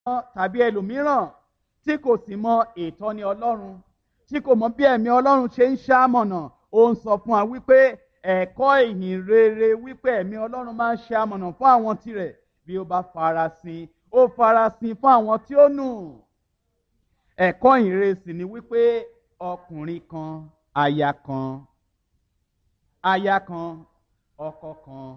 tàbí ẹlòmíràn tí kò sì mọ ìtọ́ni Ọlọ́run, tí kò mọ bí ẹ̀mí Ọlọ́run ṣe ń ṣamọ̀nà, ó ń sọ fún wa wípé ẹ̀kọ́ ìhìn rere wípé ẹ̀mí Ọlọ́run máa ń ṣamọ̀nà fún àwọn tirẹ̀ bí ó bá farasin, ó farasin fún àwọn tí ó nù. Ẹ̀kọ́ ìhìn rere sì ni wípé ọkùnrin kan, aya kan, aya kan, ọkọ kan.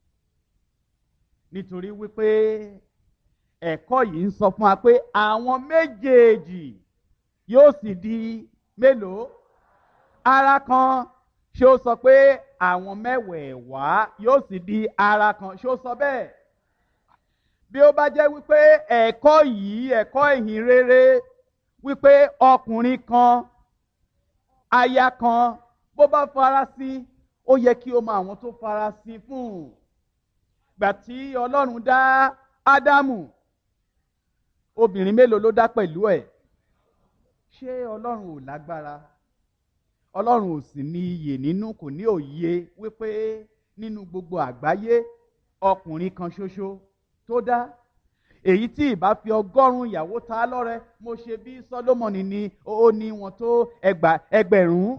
Nítorí wípé ẹ̀kọ́ yìí ń sọ fún wa pé àwọn méjèèjì yóò sì di mélòó? Ara kan. Ṣé ó sọ pé àwọn mẹ́wẹ̀ẹ̀wá yóò sì di ara kan? Ṣé ó sọ bẹ́ẹ̀? Bí ó bá jẹ́ wípé ẹ̀kọ́ yìí, ẹ̀kọ́ ìhìn rere wípé ọkùnrin kan, aya kan, bó bá farasin, ó yẹ kí o mọ àwọn tó farasin fún un. Gbà tí Ọlọ́run dá Ádámù, obìnrin mélòó ló dá pẹ̀lú ẹ̀? Ṣé Ọlọ́run ò lágbára? Ọlọ́run ò sì ní iyè nínú, kò ní òye wípé nínú gbogbo àgbáyé ọkùnrin kan ṣoṣo tó dá, èyí tí ìbá fi 100 ìyàwó ta lọ́rẹ, mo ṣe bí Sólómọ́nì ni ó ní wọn tó ẹgbẹ̀rún.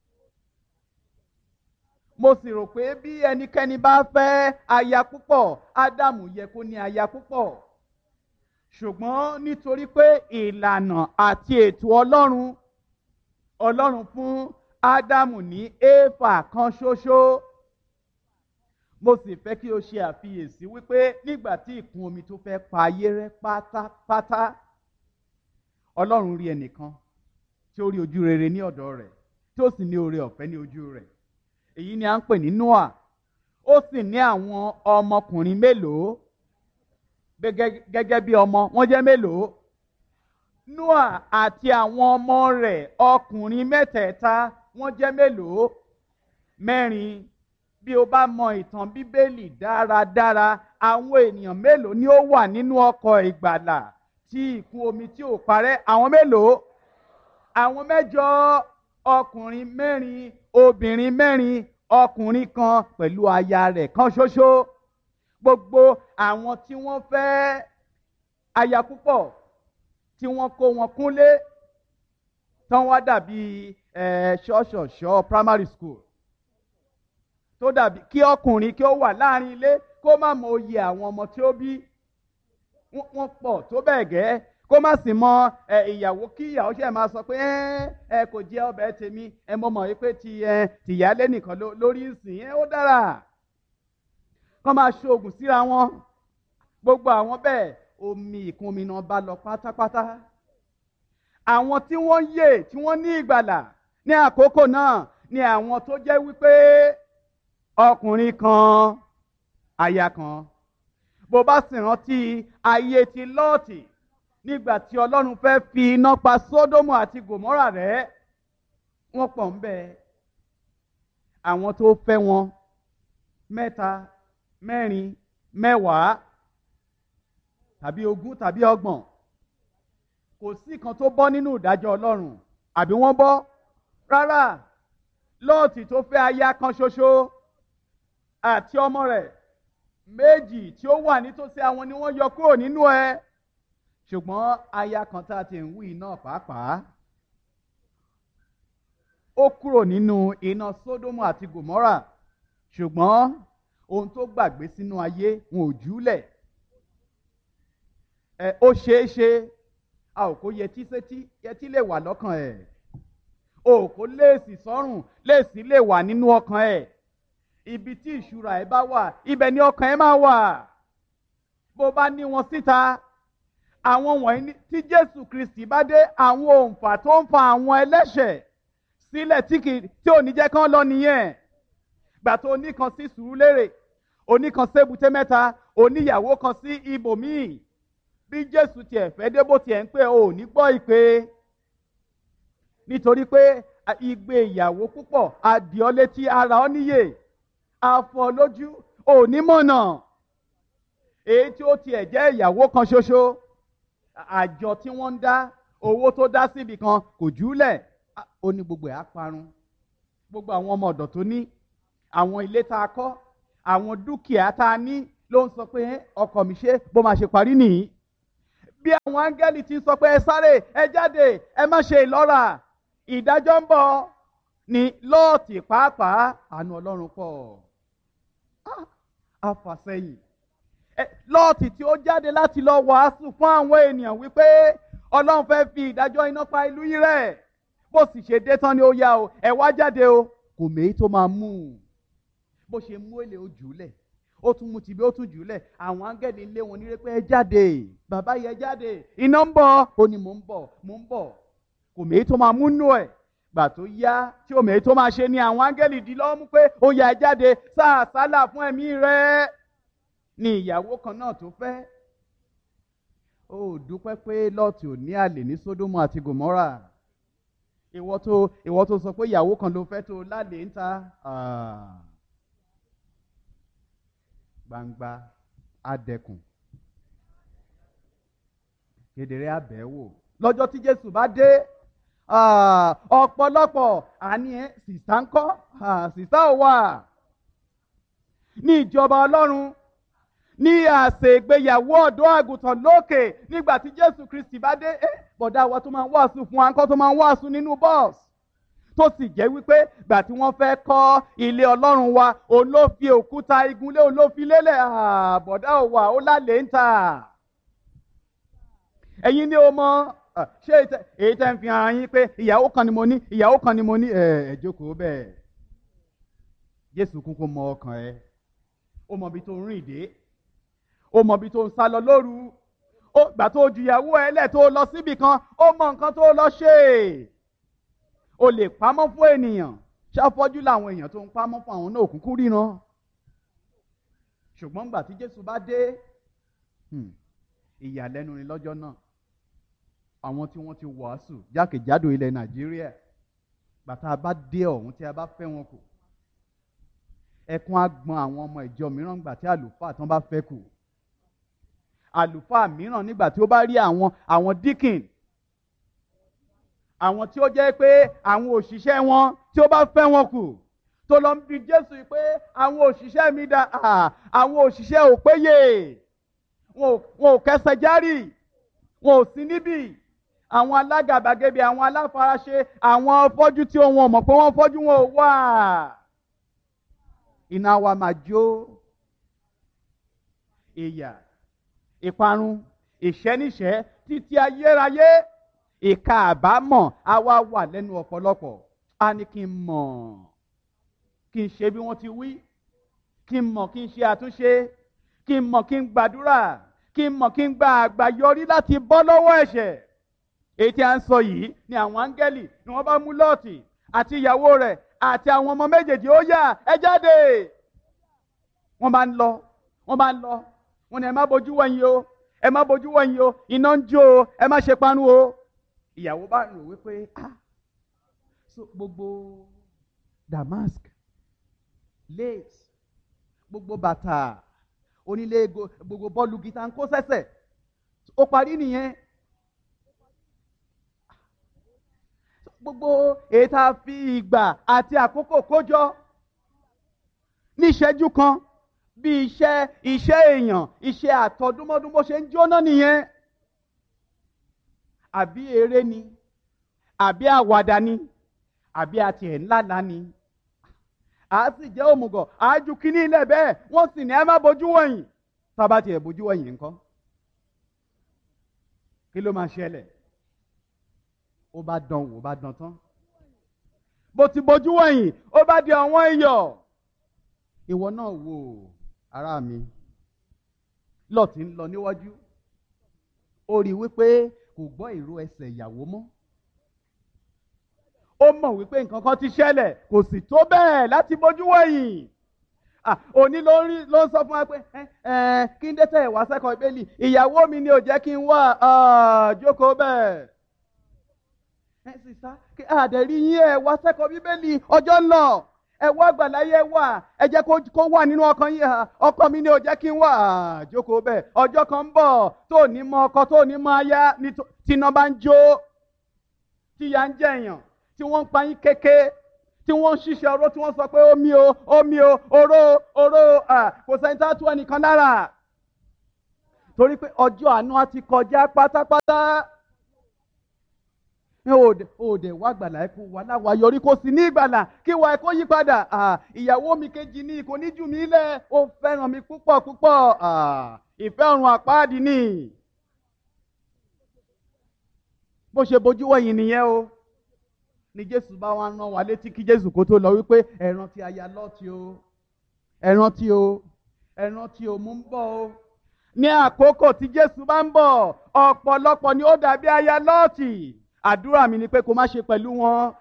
Mo sì rò pé bí ẹnikẹ́ni bá fẹ́ aya púpọ̀, Ádámù yẹ kó ní aya púpọ̀. Ṣùgbọ́n nítorí pé ìlànà àti ètò Ọlọ́run fún Ádámù ní Éfà kan ṣoṣo. Mo sì fẹ́ kí o ṣe àfiyèsí wípé nígbà tí ìkún omi tó fẹ́ pa ayé rẹ́ pátápátá, Ọlọ́run rí ẹnìkan tí ó rí ojú rere ní ọ̀dọ̀ rẹ̀, tí ó sì ní oore ọ̀fẹ́ ní ojú rẹ̀. Èyí ni à ń pè ní Nóà. Ó sì ní àwọn ọmọkùnrin mélòó? Gẹ́gẹ́ bí ọmọ, wọ́n jẹ́ mélòó? Nóà àti àwọn ọmọ rẹ̀ ọkùnrin mẹ́tẹ̀ẹ̀ta, wọ́n jẹ́ mélòó? 4. Bí o bá mọ ìtàn Bíbélì dáradára, àwọn ènìyàn mélòó ni ó wà nínú ọkọ̀ ìgbàlà tí ìkún omi tí ò parẹ́? Àwọn mélòó? Àwọn 8. Ọkùnrin 4, obìnrin 4, ọkùnrin kan pẹ̀lú aya rẹ̀ kan ṣoṣo. Gbogbo àwọn tí wọ́n fẹ́ aya púpọ̀, tí wọ́n kó wọn kúnlé, tán wá dàbí ṣọ́ṣọ̀ṣọ́ primary school, tó dàbí kí ọkùnrin kí ó wà láàrin ilé kó má mọ oyè àwọn ọmọ tí ó bí, wọ́n pọ̀ tó bẹ́ẹ̀ gẹ́, kó má sì mọ ìyàwó kí ìyàwó ṣe máa sọ pé kò jẹ́ ọbẹ̀ tèmi, mo mọ̀ wípé tìyálé nìkan lórí ìsìn, ó dára. Kọ́ máa ṣoògùn síra wọn. Gbogbo àwọn bẹ́ẹ̀, omi ìkún omi náà bá lọ pátápátá. Àwọn tí wọ́n yè, tí wọ́n ní ìgbàlà ní àkókò náà ni àwọn tó jẹ́ wípé ọkùnrin kan, aya kan. Bó bá sì rántí ayé ti Lọ́ọ̀tì nígbà tí Ọlọ́run fẹ́ fi iná pa Sódómù àti Gòmórà rẹ́, wọ́n pọ̀ ń bẹ. Àwọn tó fẹ́ wọn 3, 4, 10 tàbí 20 tàbí 30. Kò sí kan tó bọ́ nínú ìdájọ́ Ọlọ́run, àbí wọ́n bọ́? Rárá. Lọ́ọ̀tì tó fẹ́ aya kan ṣoṣo àti ọmọ rẹ̀ 2 tí ó wà nítòsí àwọn ni wọ́n yọ kúrò nínú ẹ̀. Ṣùgbọ́n aya kan tá a ti ń wí náà pàápàá, ó kúrò nínú iná Sódómù àti Gòmórà. Ṣùgbọ́n ohun tó gbàgbé sínú ayé wọn ò jùúlẹ̀. Ó ṣeé ṣe a ò kó yẹtí sétí, yẹtí lè wà lọ́kàn ẹ̀. O kò léèsì sọ́rùn, léèsì lè wà nínú ọkàn ẹ̀. Ibi tí ìṣúra ẹ̀ bá wà, ibẹ̀ ni ọkàn ẹ̀ máa wà. Bó bá ní wọn síta, àwọn wọ̀nyí tí Jésù Kristi bá dé, àwọn òǹfà tó ń fa àwọn ẹlẹ́ṣẹ̀ sílẹ̀ tí ò ní jẹ́ kán lọ nìyẹn. Gbà tó oníkan sí Sùúrùlérè, oníkan sébùté Mẹ́ta, oníyàwó kan sí ibòmíì. Bí Jésù tiẹ̀ fẹ́ dé bó tiẹ̀ ń pè ò ní gbọ́ ìpè. Nítorí pé igbe ìyàwó púpọ̀ adì ọ́ létí, ara ọ́ níyè, afọ lójú, ò ní mọ̀nà. Èyí tí ó tiẹ̀ jẹ́ ìyàwó kan ṣoṣo, àjọ tí wọ́n ń dá, owó tó dá síbi kan kò jùúlẹ̀, ó ní gbogbo ẹ̀ á parun. Gbogbo àwọn ọmọ ọ̀dọ̀ tó ní, àwọn ilé tá a kọ́, àwọn dúkìá tá a ní ló ń sọ pé ọkọ mi ṣe bó máa ṣe parí nìyí. Bí àwọn àwọn áńgẹ́lì ti sọ pé ẹ sáré, ẹ jáde, ẹ má ṣe ìlọ́ra, ìdájọ́ ń bọ̀, ní Lọ́ọ̀tì pàápàá àánú Ọlọ́run pọ̀, àfàsẹ́yìn. Lọ́ọ̀tì tí ó jáde láti lọ wàásù fún àwọn ènìyàn wípé Ọlọ́run fẹ́ fi ìdájọ́ iná pa ìlú yìí rẹ́, bó sì ṣe dé tán ni ó yá o, ẹ wá jáde o, kò méyí tó máa mú un. Bó ṣe mú èlé ó jùúlẹ̀, ó tún mú tìbí ó tún jùúlẹ̀, àwọn áńgẹ́lì lé wọn nílé pé ẹ jáde, bàbá yẹ jáde, iná ń bọ̀, ó ní mò ń bọ̀, kò méyí tó máa mú nú ẹ̀. Gbà tó yá tí ó méyí tó máa ṣe ni àwọn áńgẹ́lì dí lọ́wọ́ mú pé ó yá ẹ jáde, sáà sálà fún ẹ̀mí rẹ̀. Ní ìyàwó kan náà tó fẹ́, ó dúpẹ́ pé Lọ́ọ̀tì ò ní àlè ní Sódómù àti Gòmórà. Ìwọ tó sọ pé ìyàwó kan ló fẹ́ tó lálè ń ta, gbangba adẹkùn, kedere abẹ́wò. Lọ́jọ́ tí Jésù bá dé, ọ̀pọ̀lọpọ̀ àní sìsá ń kọ́, sìsá ò wà ní ìjọba Ọlọ́run, ní àsè ìgbéyàwó ọ̀dọ́ àgùntàn lókè. Nígbà tí Jésù Kristi bá dé, bọ̀dá wa tó máa ń wàásù fún wa ńkọ́, tó máa ń wàásù nínú bọ́ọ̀sì, tó sì jẹ́ wípé gbà tí wọ́n fẹ́ kọ́ ilé Ọlọ́run wa, òun ló fi òkúta igunlé, òun ló fi lélẹ̀. Bọ̀dá ò wà, ó lálẹ́ ń tà. Ẹ̀yin ni o mọ̀, ṣé èyí tẹ́ ń fi hàn yín pé ìyàwó kan ni mo ní, ìyàwó kan ni mo ní, ẹ jókòó bẹ́ẹ̀. Jésù kúkú mọ ọkàn ẹ, ó mọ ibi tó ń rìn dé, ó mọ ibi tó ń sá lọ lóru, ó gbà tó ju ìyàwó ẹ lẹ̀ tó lọ síbì kan, ó mọ nǹkan tó lọ ṣe. O lè pamọ́ fún ènìyàn, ṣàfọ́jú làwọn èèyàn tó ń pamọ́ fún àwọn náà òkùnkùn ríran. Ṣùgbọ́n gbà tí Jésù bá dé, ìyàlẹ́nu ni lọ́jọ́ náà. Àwọn tí wọ́n ti wàásù jákèjádò ilẹ̀ Nàìjíríà, gbà tá a bá dé ọ̀hún tí a bá fẹ́ wọn kù, ẹkún á gbọn àwọn ọmọ ìjọ mìíràn gbà tí àlùfáà tán bá fẹ́ kù. Àlùfáà mìíràn nígbà tí ó bá rí àwọn díkìn, àwọn tí ó jẹ́ pé àwọn òṣìṣẹ́ wọn tí ó bá fẹ́ wọn kù, tó lọ ń bi Jésù pé àwọn òṣìṣẹ́ mi dà, àwọn òṣìṣẹ́ ò péye, wọn ò kẹsẹ̀ járì, wọn ò sí níbì, àwọn alágàbàgebè, àwọn aláfaraṣe, àwọn afọ́jú tí wọn mọ̀ pé wọ́n fọ́jú, wọn ò wà. Iná wa máa jó, ìyà, ìparun, ìṣẹ́níṣẹ́ títí ayérayé. Ìka àbámọ̀ á wá wà lẹ́nu ọ̀pọ̀lọpọ̀. A ní kí n mọ̀, kí n ṣe bí wọ́n ti wí, kí n mọ̀, kí n ṣe àtúnṣe, kí n mọ̀, kí n gbàdúrà, kí n mọ̀, kí n gba àgbáyọrí láti bọ́ lọ́wọ́ ẹ̀ṣẹ̀. Èyí tí a ń sọ yìí ni àwọn áńgẹ́lì ni wọ́n bá mú Lọ́ọ̀tì àti ìyàwó rẹ̀ àti àwọn ọmọ méjèèjì, ó yá ẹ jáde. Wọ́n bá ń lọ, wọ́n ní ẹ má bojú wẹ̀yìn o, ẹ má bojú wẹ̀yìn o, iná ń jó o, ẹ má ṣe panu o. Ìyàwó bá rò wípé so gbogbo damask, lace, gbogbo bàtà onílé, gbogbo bọ́ọ̀lù gìtá ń kó sẹ́sẹ̀, ó parí nìyẹn. Gbogbo èyí tá a fi ìgbà àti àkókò kójọ ní ìṣẹ́jú kan, bí iṣẹ́ èèyàn, iṣẹ́ àtọdúnmọ́dún bó ṣe ń jóná nìyẹn. Àbí eré ni, àbí àwàdà ni, àbí àti ẹ̀ ńláńlá ni. A sì jẹ́ òmùgọ̀, àájú kíní ilẹ̀ bẹ́ẹ̀, wọ́n sì ní ẹ má bojú wọ̀nyí. Tá a bá tiẹ̀ bojú wọ̀nyí ńkọ́? Kí ló máa ṣẹlẹ̀? Ó bá dán wò, ó bá dán tán. Bó ti bojú wọ̀nyí, ó bá di ọ̀wọ́n iyọ̀. Ìwọ náà wò, ará mi. Lọ́ọ̀tì ń lọ níwájú. Ó rí wípé kò gbọ́ ìró ẹsẹ̀ ìyàwó mọ́. Ó mọ̀ wípé nǹkan kan ti ṣẹlẹ̀, kò sì tó bẹ́ẹ̀ láti bojú wẹ̀yìn. Òní ló ń sọ fún wa pé kí n dé tẹ̀ wá sẹ́kọ̀ọ́ Bíbélì, ìyàwó mi ni ò jẹ́ kí n wá, jókòó bẹ́ẹ̀. Sísá, àdẹ̀rí yín ẹ̀ wá sẹ́kọ̀ọ́ Bíbélì, ọjọ́ ń lọ, ẹ wá àgbàláyé wà, ẹ jẹ́ kó wà nínú ọkàn yín. Ọkọ mi ni ò jẹ́ kí n wá, jókòó bẹ́ẹ̀. Ọjọ́ kan ń bọ̀ tó ní mọ ọkọ, tó ní mọ aya, tí iná bá ń jó, tí ìyà ń jẹ̀yàn, tí wọ́n ń pa yín kéké, tí wọ́n ń ṣiṣẹ́ oró, tí wọ́n sọ pé omi o, oró, kò sẹ́ni tá a tú ẹnìkan lára. torí pé ọjọ́ àánú á ti kọjá pátápátá. Òde wá gbàlà ẹ̀kọ́ wà láwa yọrí kó sì ní ìgbàlà kí wà ẹ̀kọ́ yí padà. Ìyàwó mi kejì ní kò ní jù mí lẹ̀, ó fẹ́ràn mi púpọ̀ púpọ̀. Ìfẹ́ ọ̀run àpáàdì ni. Bó ṣe bojú wẹ̀yìn nìyẹn o. Ni Jésù bá wá rán wa létí kí Jésù kó tó lọ wípé ẹ rántí aya Lọ́ọ̀tì o, ẹ rántí o, ẹ rántí o, mò ń bọ̀ o. Ní àkókò tí Jésù bá ń bọ̀, ọ̀pọ̀lọpọ̀ ni ó dàbí aya Lọ́ọ̀tì. Àdúrà mi ni pé kó má ṣe pẹ̀lú wọn.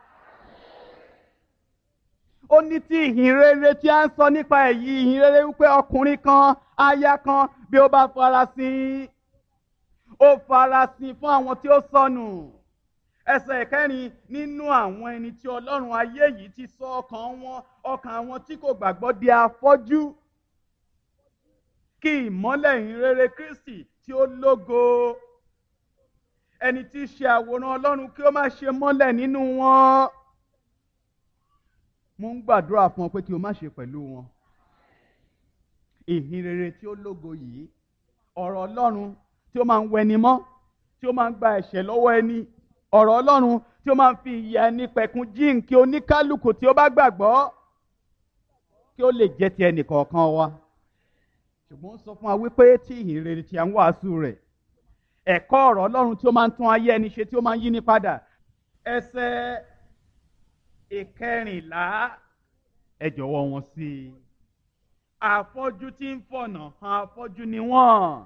Ó ní tí ìhìn rere tí a ń sọ nípa èyí, ìhìn rere wípé ọkùnrin kan, aya kan, bí ó bá farasin, ó farasin fún àwọn tí ó sọnù. Ẹsẹ̀ ìkẹrin, nínú àwọn ẹni tí Ọlọ́run ayé yìí ti sọ ọkàn àwọn tí kò gbàgbọ́ di afọ́jú, kí ìmọ́lẹ̀ ìhìn rere Kristi tí ó lógo, ẹni tí í ṣe àwòrán Ọlọ́run, kí ó má ṣe mọ́lẹ̀ nínú wọn. Mo ń gbàdúrà fún ọ pé kí o má ṣe pẹ̀lú wọn. Ìhìn rere tí ó lógo yìí, ọ̀rọ̀ Ọlọ́run tí ó máa ń wẹni mọ́, tí ó máa ń gba ẹ̀ṣẹ̀ lọ́wọ́ ẹni, ọ̀rọ̀ Ọlọ́run tí ó máa ń fi ìyà ẹni pẹ̀kun jíǹkí oníkálukú tí ó bá gbàgbọ́, kí ó lè jẹ́ ti ẹnì kọ̀ọ̀kan wa. Ṣùgbọ́n ó sọ fún wa wípé tí ìhìn rere tí a ń wàásù rẹ̀, ẹ̀kọ́ ọ̀rọ̀ Ọlọ́run tí ó máa ń tún ayé ẹni ṣe, tí ó máa ń yí ni padà. Ẹsẹ̀ ìkẹrìnlá, ẹ jọ̀wọ́ wọn sí i. Afọ́jú tí ń fọ̀nà hàn afọ́jú ni wọ́n.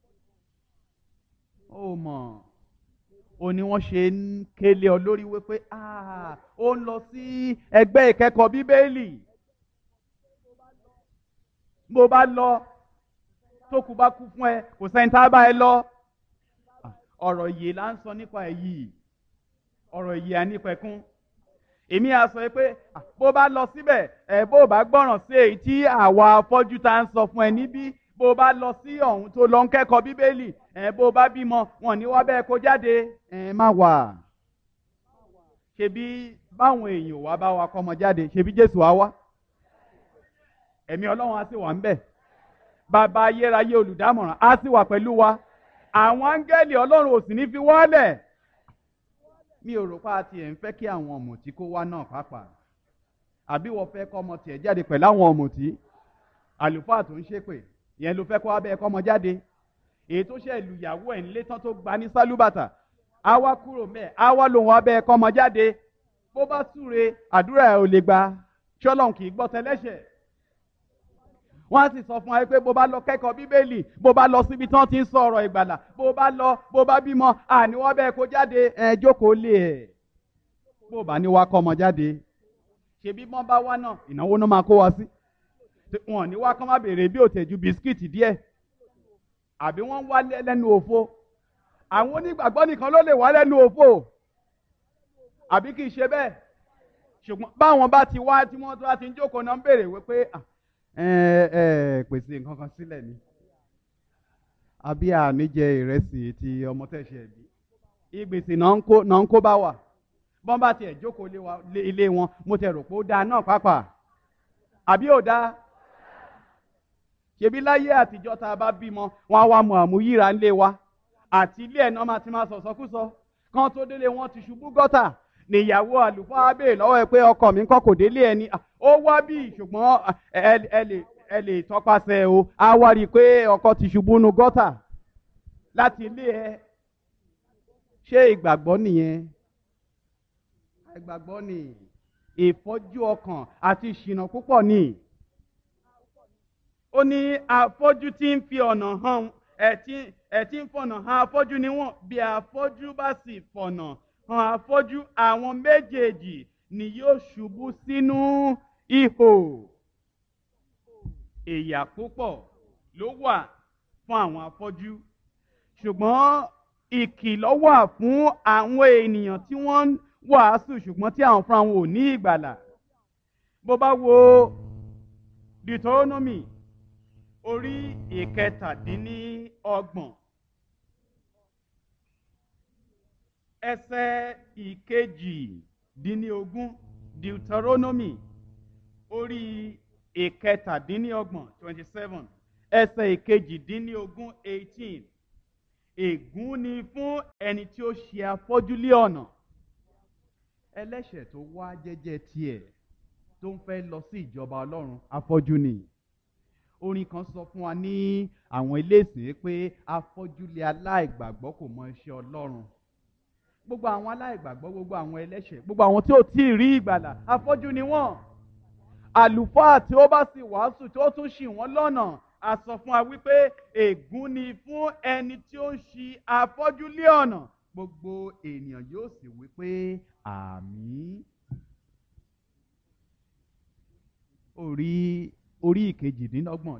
Ó mọ̀, ó ní wọ́n ṣe ń kélé ọ lórí wípé ó ń lọ sí ẹgbẹ́ ìkẹ́kọ̀ọ́ Bíbélì. Bó bá lọ, tó kú bá kú fún ẹ, kò sẹ́ni tá bá ẹ lọ. Ọ̀rọ̀ ìyè là ń sọ nípa èyí, ọ̀rọ̀ ìyè ànípẹ̀kun. Èmi á sọ pé bó bá lọ síbẹ̀, bó bá gbọ́ràn sí èyí tí àwa afọ́jú tá ń sọ fún ẹ níbí, bó bá lọ sí ọ̀hún tó lọ ń kẹ́kọ̀ọ́ Bíbélì, bó bá bímọ wọn ní wá bẹ́ẹ̀ kó jáde, má wà. Ṣebí báwọn èèyàn wá bá wa kọ́mọ jáde, ṣebí Jésù á wá, ẹ̀mí Ọlọ́run á sì wà ń bẹ̀, bàbá ayérayé olùdámọ̀ràn á sì wà pẹ̀lú wa. Àwọn áńgẹ́lì Ọlọ́run ò sì ní fi wọ́lẹ̀. Mi ò rò pé a tiẹ̀ ń fẹ́ kí àwọn ọ̀mùtí kó wá náà pàápàá. Àbí wọ́n fẹ́ kọ́ ọmọ tiẹ̀ jáde pẹ̀lú àwọn ọ̀mùtí? Àlùfáà tó ń ṣépè, ìyẹn ló fẹ́ kó wá bẹ́ẹ̀ kọ́ ọmọ jáde. Èyí tó ṣe lùyàwó ẹ̀ ńlé tán tó gba ní sálúbàtà, á wá kúrò mẹ́ẹ̀, á wá lòun wá bẹ́ẹ̀ kọ́ ọmọ jáde. Bó bá súre, àdúrà ẹ̀ ò lè gba. Ṣọ́lọ́run kì í gbọ́ tẹlẹ́ṣẹ̀. Wọ́n á sì sọ fún wa pé bó bá lọ kẹ́kọ̀ọ́ Bíbélì, bó bá lọ síbi tí wọ́n ti ń sọ ọ̀rọ̀ ìgbàlà, bó bá lọ, bó bá bímọ, àní wọ́n bẹ́ẹ̀ kó jáde, jókòó lé ẹ̀. Bó bá ní wá kọ́ ọmọ jáde, ṣebí wọ́n bá wá náà, ìnáwó náà máa kó wa sí. Wọ́n ní wá kọ́ má béèrè bí òtẹ̀jú bisikíìtì díẹ̀. Àbí wọ́n wá lẹ́nu òfo. Àwọn onígbàgbọ́ nìkan ló lè wá lẹ́nu òfo. Àbí kì í ṣe bẹ́ẹ̀. Ṣùgbọ́n báwọn bá ti wá tí wọ́n tó bá ti ń jókòó náà ń béèrè wípé pèsè nǹkan kan sílẹ̀ ni. Àbí àmì jẹ ìrẹsì ti ọmọ tẹ̀sẹ̀ bí. Ìgbèsè náà ń kó bá wà. Bọ́n bá tiẹ̀ jókòó ilé wọn, mo tẹ̀ rò pé ó dáa náà pàápàá. Àbí ò dáa? Ṣebí láyé àtijọ́ tá a bá bímọ, wọn á wá mọ àmúyíra ńlé wa. Àti ilé ẹ̀ náà máa ti máa sọ̀sọ́kúsọ. Kán tó délé wọn ti ṣubú gọ́tà. Níyàwó àlùfáà béèrè lọ́wọ́ ẹ pé ọkọ mi ńkọ́ kò délé ẹni. Ó wá bí ṣùgbọ́n ẹ lè tọpasẹ̀ o. A wá rí i pé ọkọ ti ṣubú nu gọ́tà láti ilé ẹ. Ṣé ìgbàgbọ́ nìyẹn? Ìgbàgbọ́ ni ìfọ́jú ọkàn àti ìṣìnà púpọ̀ ni. Ó ní afọ́jú tí ń fi ọ̀nà hàn ẹ̀ tí ń fọ̀nà hàn afọ́jú ni wọ́n. Bí afọ́jú bá sì fọ̀nà hàn afọ́jú, àwọn méjèèjì ni yóò ṣubú sínú ihò. Ìyà púpọ̀ ló wà fún àwọn afọ́jú, ṣùgbọ́n ìkìlọ̀ wà fún àwọn ènìyàn tí wọ́n ń wàásù ṣùgbọ́n tí àwọn fúnra wọn ò ní ìgbàlà. Bó bá wo Deuteronomy orí ìkẹtàdínníọgbọ̀n ẹsẹ̀ ìkejìdínlógún, Deuteronomy orí ìkẹtàdínníọgbọ̀n 27, ẹsẹ̀ ìkejìdínlógún 18. Ègún ni fún ẹni tí ó ṣì afọ́jú lé ọ̀nà. Ẹlẹ́ṣẹ̀ tó wá jẹ́jẹ́ tiẹ̀ tó ń fẹ́ lọ sí ìjọba Ọlọ́run afọ́jú ni. Orin kan sọ fún wa ní àwọn ilé ìsìn pé afọ́jú lé aláìgbàgbọ́ kò mọ iṣẹ́ Ọlọ́run. Gbogbo àwọn aláìgbàgbọ́, gbogbo àwọn ẹlẹ́ṣẹ̀, gbogbo àwọn tí ò tí ì rí ìgbàlà, afọ́jú ni wọ́n. Àlùfáà tí ó bá sì wàásù tí ó tún ṣì wọ́n lọ́nà, a sọ fún wa wípé ègún ni fún ẹni tí ó ń ṣì afọ́jú lé ọ̀nà. Gbogbo ènìyàn yóò sì wípé àmín. Orí ìkejìdínlọ́gbọ̀n,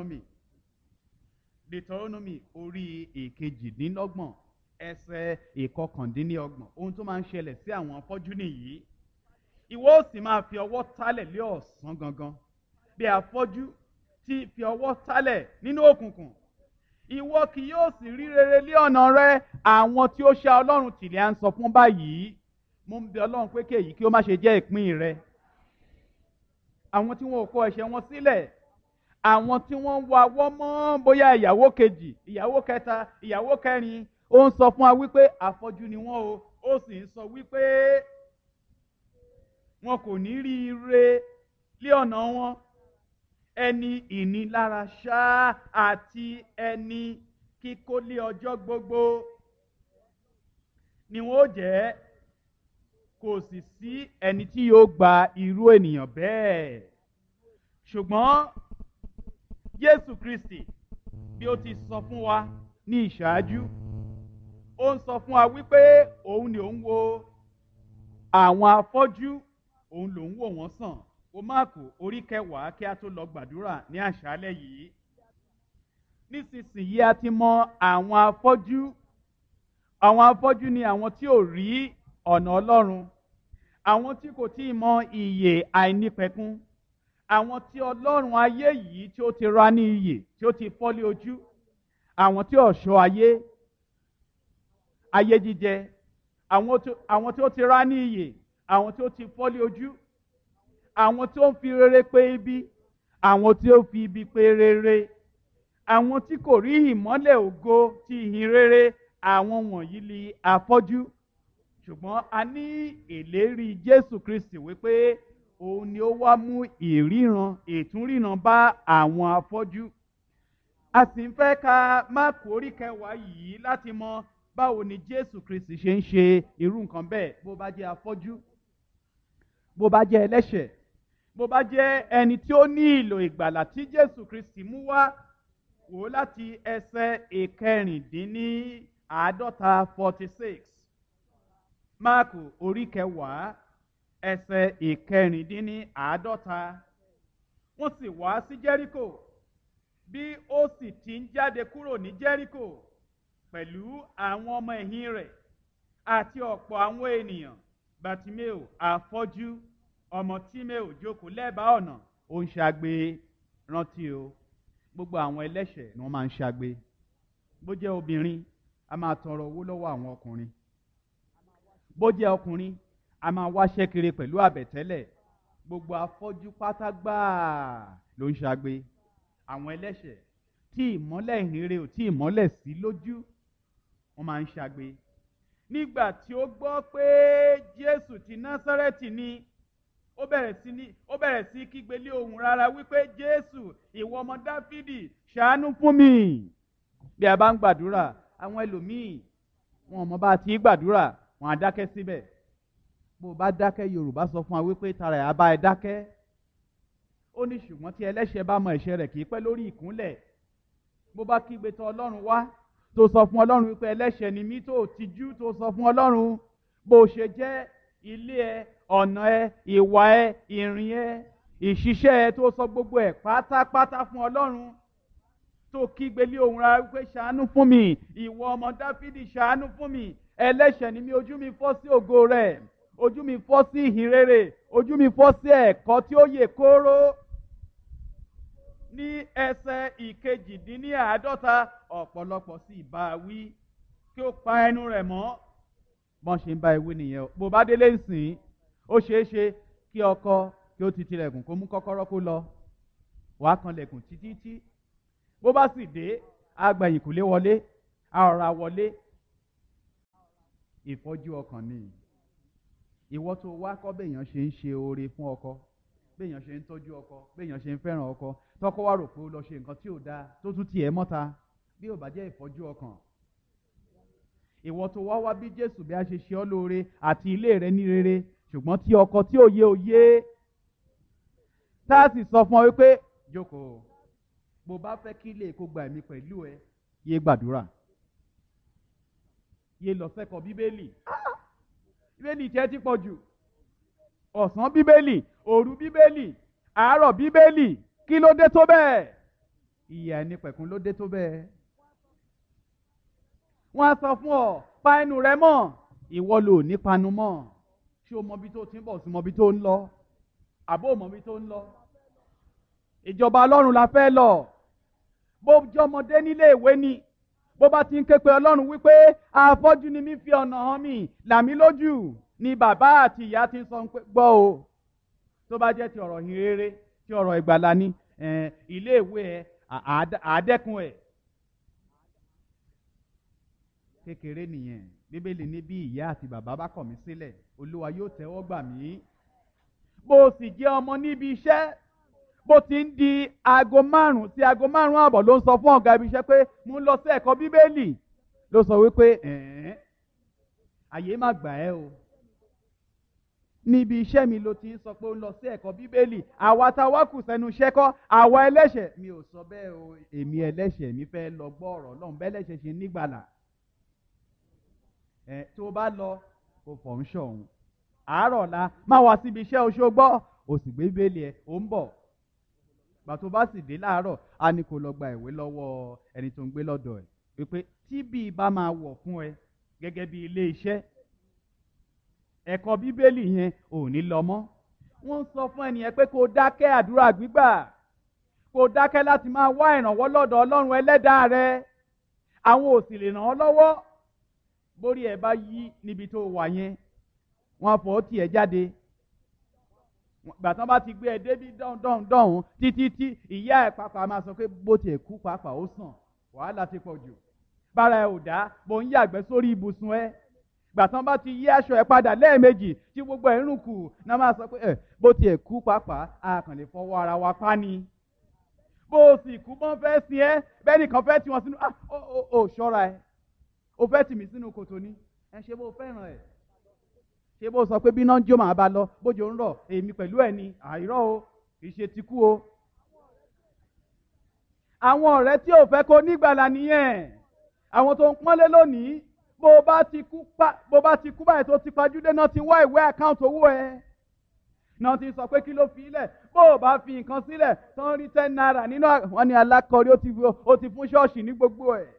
Deuteronomy orí ìkejìdínlọ́gbọ̀n ẹsẹ̀ ìkọkàndínlọ́gbọ̀n. Ohun tó máa ń ṣẹlẹ̀ sí àwọn afọ́jú nìyí. Ìwọ ó sì máa fi ọwọ́ tálẹ̀ lé ọ̀sán gangan bí afọ́jú tí fi ọwọ́ tálẹ̀ nínú òkùnkùn. Ìwọ kì yóò sì rí rere lé ọ̀nà rẹ. Àwọn tí ó ṣá Ọlọ́run tìlẹ̀ à ń sọ fún báyìí, mo ń bẹ Ọlọ́run pé kéyìí kí ó má ṣe jẹ́ ìpín rẹ. Àwọn tí wọn ò kọ ẹ̀ṣẹ̀ wọn sílẹ̀, àwọn tí wọ́n ń wawọ́ mọ́ bóyá ìyàwó kejì, ìyàwó kẹta, ìyàwó kẹrin, ó ń sọ fún wa wípé afọ́jú ni wọ́n o. Ó sì ń sọ wípé wọn kò ní rí ire lé ọ̀nà wọn. Ẹni ìnilára ṣá àti ẹni kíkó lé ọjọ́ gbogbo ni wọ́n ó jẹ́. Kò sì sí ẹni tí yóò gba irú ènìyàn bẹ́ẹ̀. Ṣùgbọ́n Jésù Kristi, bí ó ti sọ fún wa ní ìṣáájú, ó ń sọ fún wa wípé òun ni òun wo àwọn afọ́jú, òun lòun wò wọ́n sàn. Wo Máàkù orí 10 kí a tó lọ gbàdúrà ní àṣálẹ́ yìí. Nísinsìnyí a ti mọ àwọn afọ́jú. Àwọn afọ́jú ni àwọn tí ò rí ọ̀nà Ọlọ́run, àwọn tí kò tí ì mọ ìyè àìnípẹ̀kun, àwọn tí Ọlọ́run ayé yìí tí ó ti ra ní ìyè tí ó ti fọ́lé ojú, àwọn tí ọ̀ṣọ́ ayé jíjẹ, àwọn tí ó ti ra ní ìyè, àwọn tí ó ti fọ́lé ojú, àwọn tí ó ń fi rere pé ibi, àwọn tí ó fi ibi pé rere, àwọn tí kò rí ìmọ́lẹ̀ ògo ti ìhìn rere, àwọn wọ̀nyí ni afọ́jú. Ṣùgbọ́n a ní ìlérí Jésù Kristi wípé òun ni ó wá mú ìtúnríran bá àwọn afọ́jú. A sì ń fẹ́ ka Máàkù orí 10 yìí láti mọ báwo ni Jésù Kristi ṣe ń ṣe irú nǹkan bẹ́ẹ̀. Bó bá jẹ́ afọ́jú, bó bá jẹ́ ẹlẹ́ṣẹ̀, bó bá jẹ́ ẹni tí ó ní ìlò ìgbàlà tí Jésù Kristi mú wá, wò láti ẹsẹ̀ ìkẹrìndínláàádọ́ta 46. Máàkù orí 10 ẹsẹ̀ ìkẹrìndínláàádọ́ta. Wọ́n sì wá sí Jẹ́ríkò. Bí ó sì ti ń jáde kúrò ní Jẹ́ríkò pẹ̀lú àwọn ọmọ ẹ̀yìn rẹ̀ àti ọ̀pọ̀ àwọn ènìyàn, Bátíméù afọ́jú ọmọ Tíméù jókòó lẹ́bàá ọ̀nà, ó ń ṣagbe. Rántí o, gbogbo àwọn ẹlẹ́ṣẹ̀ ni wọ́n máa ń ṣagbe. Bó jẹ́ obìnrin, a máa tọrọ owó lọ́wọ́ àwọn ọkùnrin. Bó jẹ́ ọkùnrin, a máa wáṣẹ́ kiri pẹ̀lú àbẹ̀tẹ́lẹ̀. Gbogbo afọ́jú pátá gbáà ló ń ṣagbe. Àwọn ẹlẹ́ṣẹ̀ tí ìmọ́lẹ̀ ìhìnrere ò tí ìmọ́lẹ̀ sí lójú, wọ́n máa ń ṣagbe. Nígbà tí ó gbọ́ pé Jésù ti Násárẹ́tì ni, ó bẹ̀rẹ̀ sí kígbe lé ohùn rara wípé, Jésù, ìwọ ọmọ Dáfídì, ṣàánú fún mi. Bí a bá ń gbàdúrà, àwọn ẹlòmíì wọn ò mọ bá ti gbàdúrà, wọn á dákẹ́ síbẹ̀. Bó bá dákẹ́, Yorùbá sọ fún wa wípé tara ẹ̀ á bá ẹ dákẹ́. Ó ní ṣùgbọ́n tí ẹlẹ́ṣẹ̀ bá mọ ẹ̀ṣẹ̀ rẹ̀ kì í pẹ́ lórí ìkúnlẹ̀. Bó bá kígbe tọ̀ Ọlọ́run wá, tó sọ fún Ọlọ́run wípé ẹlẹ́ṣẹ̀ ni mí, tó tijú, tó sọ fún Ọlọ́run bó ṣe jẹ́, ilé ẹ, ọ̀nà ẹ, ìwà ẹ, ìrìn ẹ, ìṣiṣẹ́ ẹ, tó sọ gbogbo ẹ̀ pátápátá fún Ọlọ́run, tó kígbe lé ohùn rara wípé ṣàánú fún mi, ìwọ ọmọ Dáfídì, ṣàánú fún mi, ẹlẹ́ṣẹ̀ ni mí, ojú mi fọ́ sí ògo rẹ̀, ojú mi fọ́ sí ìhìn rere, ojú mi fọ́ sí ẹ̀kọ́ tí ó yè kóró. Ní ẹsẹ̀ ìkejìdínláàádọ́ta, ọ̀pọ̀lọpọ̀ sì bá a wí kí ó pa ẹnu rẹ̀ mọ́. Bọ́n ṣe ń bá ewé nìyẹn o. Bó bá délé ìsìn, ó ṣeé ṣe kí ọkọ kí ó ti tilẹ̀kùn kó mú kọ́kọ́rọ́ kó lọ. Wàá kan lẹ̀kùn títí. bó bá sì dé agbẹ̀yìn kò lè wọlé àrọ̀ra wọlé. Ìfọ́jú ọkàn ni. Ìwọ tó wá kọ́ béèyàn ṣe ń ṣe oore fún ọkọ, béèyàn ṣe ń tọ́jú ọkọ, béèyàn ṣe ń fẹ́ràn ọkọ, tọkọ wá rò pé ó lọ ṣe nǹkan tí ò dáa tó tún tiẹ̀ mọ́ta, bí ò bá jẹ́ ìfọ́jú ọkàn. Ìwọ tó wá bí Jésù bí a ṣe ṣe ọ́ lóore àti ilé rẹ ní rere, ṣùgbọ́n tí ọkọ tí ò yé tá a sì sọ fún ọ wípé jókòó, bó bá fẹ́ kí ilé kó gba ẹ̀mí pẹ̀lú ẹ, yé gbàdúrà, yé lọ sẹ́kọ̀ọ́ bíbélì. Bíbélì tiẹ̀ ti pọ̀ jù. Ọ̀sán bíbélì, òru bíbélì, àárọ̀ bíbélì, kí ló dé tó bẹ́ẹ̀? Ìyà ẹni pẹ̀kun ló dé tó bẹ́ẹ̀. Wọ́n á sọ fún ọ, pa ẹnu rẹ mọ́, ìwọ ló ní panu mọ́. Ṣé o mọ ibi tó ti ń bọ̀ sí mọ ibi tó ń lọ? Àbó mọ ibi tó ń lọ? Ìjọba Ọlọ́run la fẹ́ lọ. Bó jọmọdé nílé ìwé ni, bó bá ti ń ké pe Ọlọ́run wípé afọ́jú ni mí, fi ọ̀nà hàn mí, là mí lójú, ni bàbá àti ìyá ti sọ pé gbọ́ o. Tó bá jẹ́ ti ọ̀rọ̀ ìhìn rere, ti ọ̀rọ̀ ìgbàlà ni, ilé ìwé ẹ àádẹ́kun ẹ̀. Kékeré nìyẹn. Bíbélì ní bí ìyá àti bàbá bá kọ̀ mí sílẹ̀, Olúwa yóò tẹ́wọ́ gbà mí. Bó o sì jẹ́ ọmọ níbi iṣẹ́, bó ti ń di aago 5 sí aago 5:15 ló ń sọ fún ọ̀gá ibi iṣẹ́ pé mo ń lọ sí ẹ̀kọ́ bíbélì, ló sọ wípé àyè má gbà ẹ́ o. Níbi iṣẹ́ mi ló ti ń sọ pé ó ń lọ sí ẹ̀kọ́ bíbélì, àwa tá a wá kù sẹ́nu iṣẹ́ kọ́, àwa ẹlẹ́ṣẹ̀. Mi ò sọ bẹ́ẹ̀ o, èmi ẹlẹ́ṣẹ̀ mi fẹ́ lọ gbọ́ ọ̀rọ̀ Ọlọ́run bẹ́ẹ̀ lẹ́ṣẹ̀ ṣe nígbàlà. Tó bá lọ kò fọ̀ ń ṣọ̀hún, àárọ̀ ọ̀la má wá síbi iṣẹ́ oṣù gbọ́, o sì gbé bíbélì ẹ̀ ó ń bọ̀. Gbà tó bá sì dé láàárọ̀, a ní kó lọ gba ìwé lọ́wọ́ ẹni tó ń gbé lọ́dọ̀ ẹ̀ wípé tí bí bá máa wọ̀ fún ẹ gẹ́gẹ́ bí ilé iṣẹ́, ẹ̀kọ́ bíbélì yẹn ò ní lọ mọ́. Wọ́n sọ fún ẹnìyẹn pé kó dákẹ́ àdúrà gbígbà, kó dákẹ́ láti máa wá ìrànwọ́ lọ́dọ̀ Ọlọ́run ẹlẹ́dàá rẹ. Àwọn ò sì lè ràn ọ́ lọ́wọ́. Bórí ẹ bá yí níbi tó wà yẹn, wọ́n fọ́ tiẹ̀ jáde. Gbàtán bá ti gbé ẹ débi dọ̀hún títí tí ìyá ẹ̀ pàpà máa sọ pé bó tiẹ̀ kú pàpà ó sàn, wàhálà ti pọ̀ jù. Bára ẹ ò dá, bó ń yàgbẹ́ sórí ibùsùn ẹ. Gbàtán bá ti yí aṣọ ẹ padà lẹ́ẹ̀mejì tí gbogbo ẹ̀ ń rùn kù, náà máa sọ pé bó tiẹ̀ kú pàpà, a kàn lè fọwọ́ ara wa pa ni. Bó o sì kú bọ́n fẹ́ sin ẹ́, bẹ́ẹ̀ nìkan fẹ́ tì wọ́n sínú, ó ṣọ́ra ẹ. O fẹ́ tì mí sínú kòtò ni, ṣe bó fẹ́ràn ẹ̀. Ṣé bó sọ pé bí náà ń jó màá bá lọ, bójú ń rọ̀, èmi pẹ̀lú ẹ̀ ni, àìrọ́ o, kì í ṣe ti kú o. Àwọn ọ̀rẹ́ tí ò fẹ́ kó nígbàlà nìyẹn. Àwọn tó ń pọ́nlé lónìí, bó bá ti kú báyìí tó ti pajúdé náà ti wá ìwé àkáǹtì owó ẹ. Náà ti sọ pé kí ló fi ilẹ̀, bó o bá fi nǹkan sílẹ̀ tó ń rí 10 naira nínú wọn ni alákọ̀ọ́rí ó ti fún ṣọ́ọ̀ṣì ní gbogbo ẹ̀.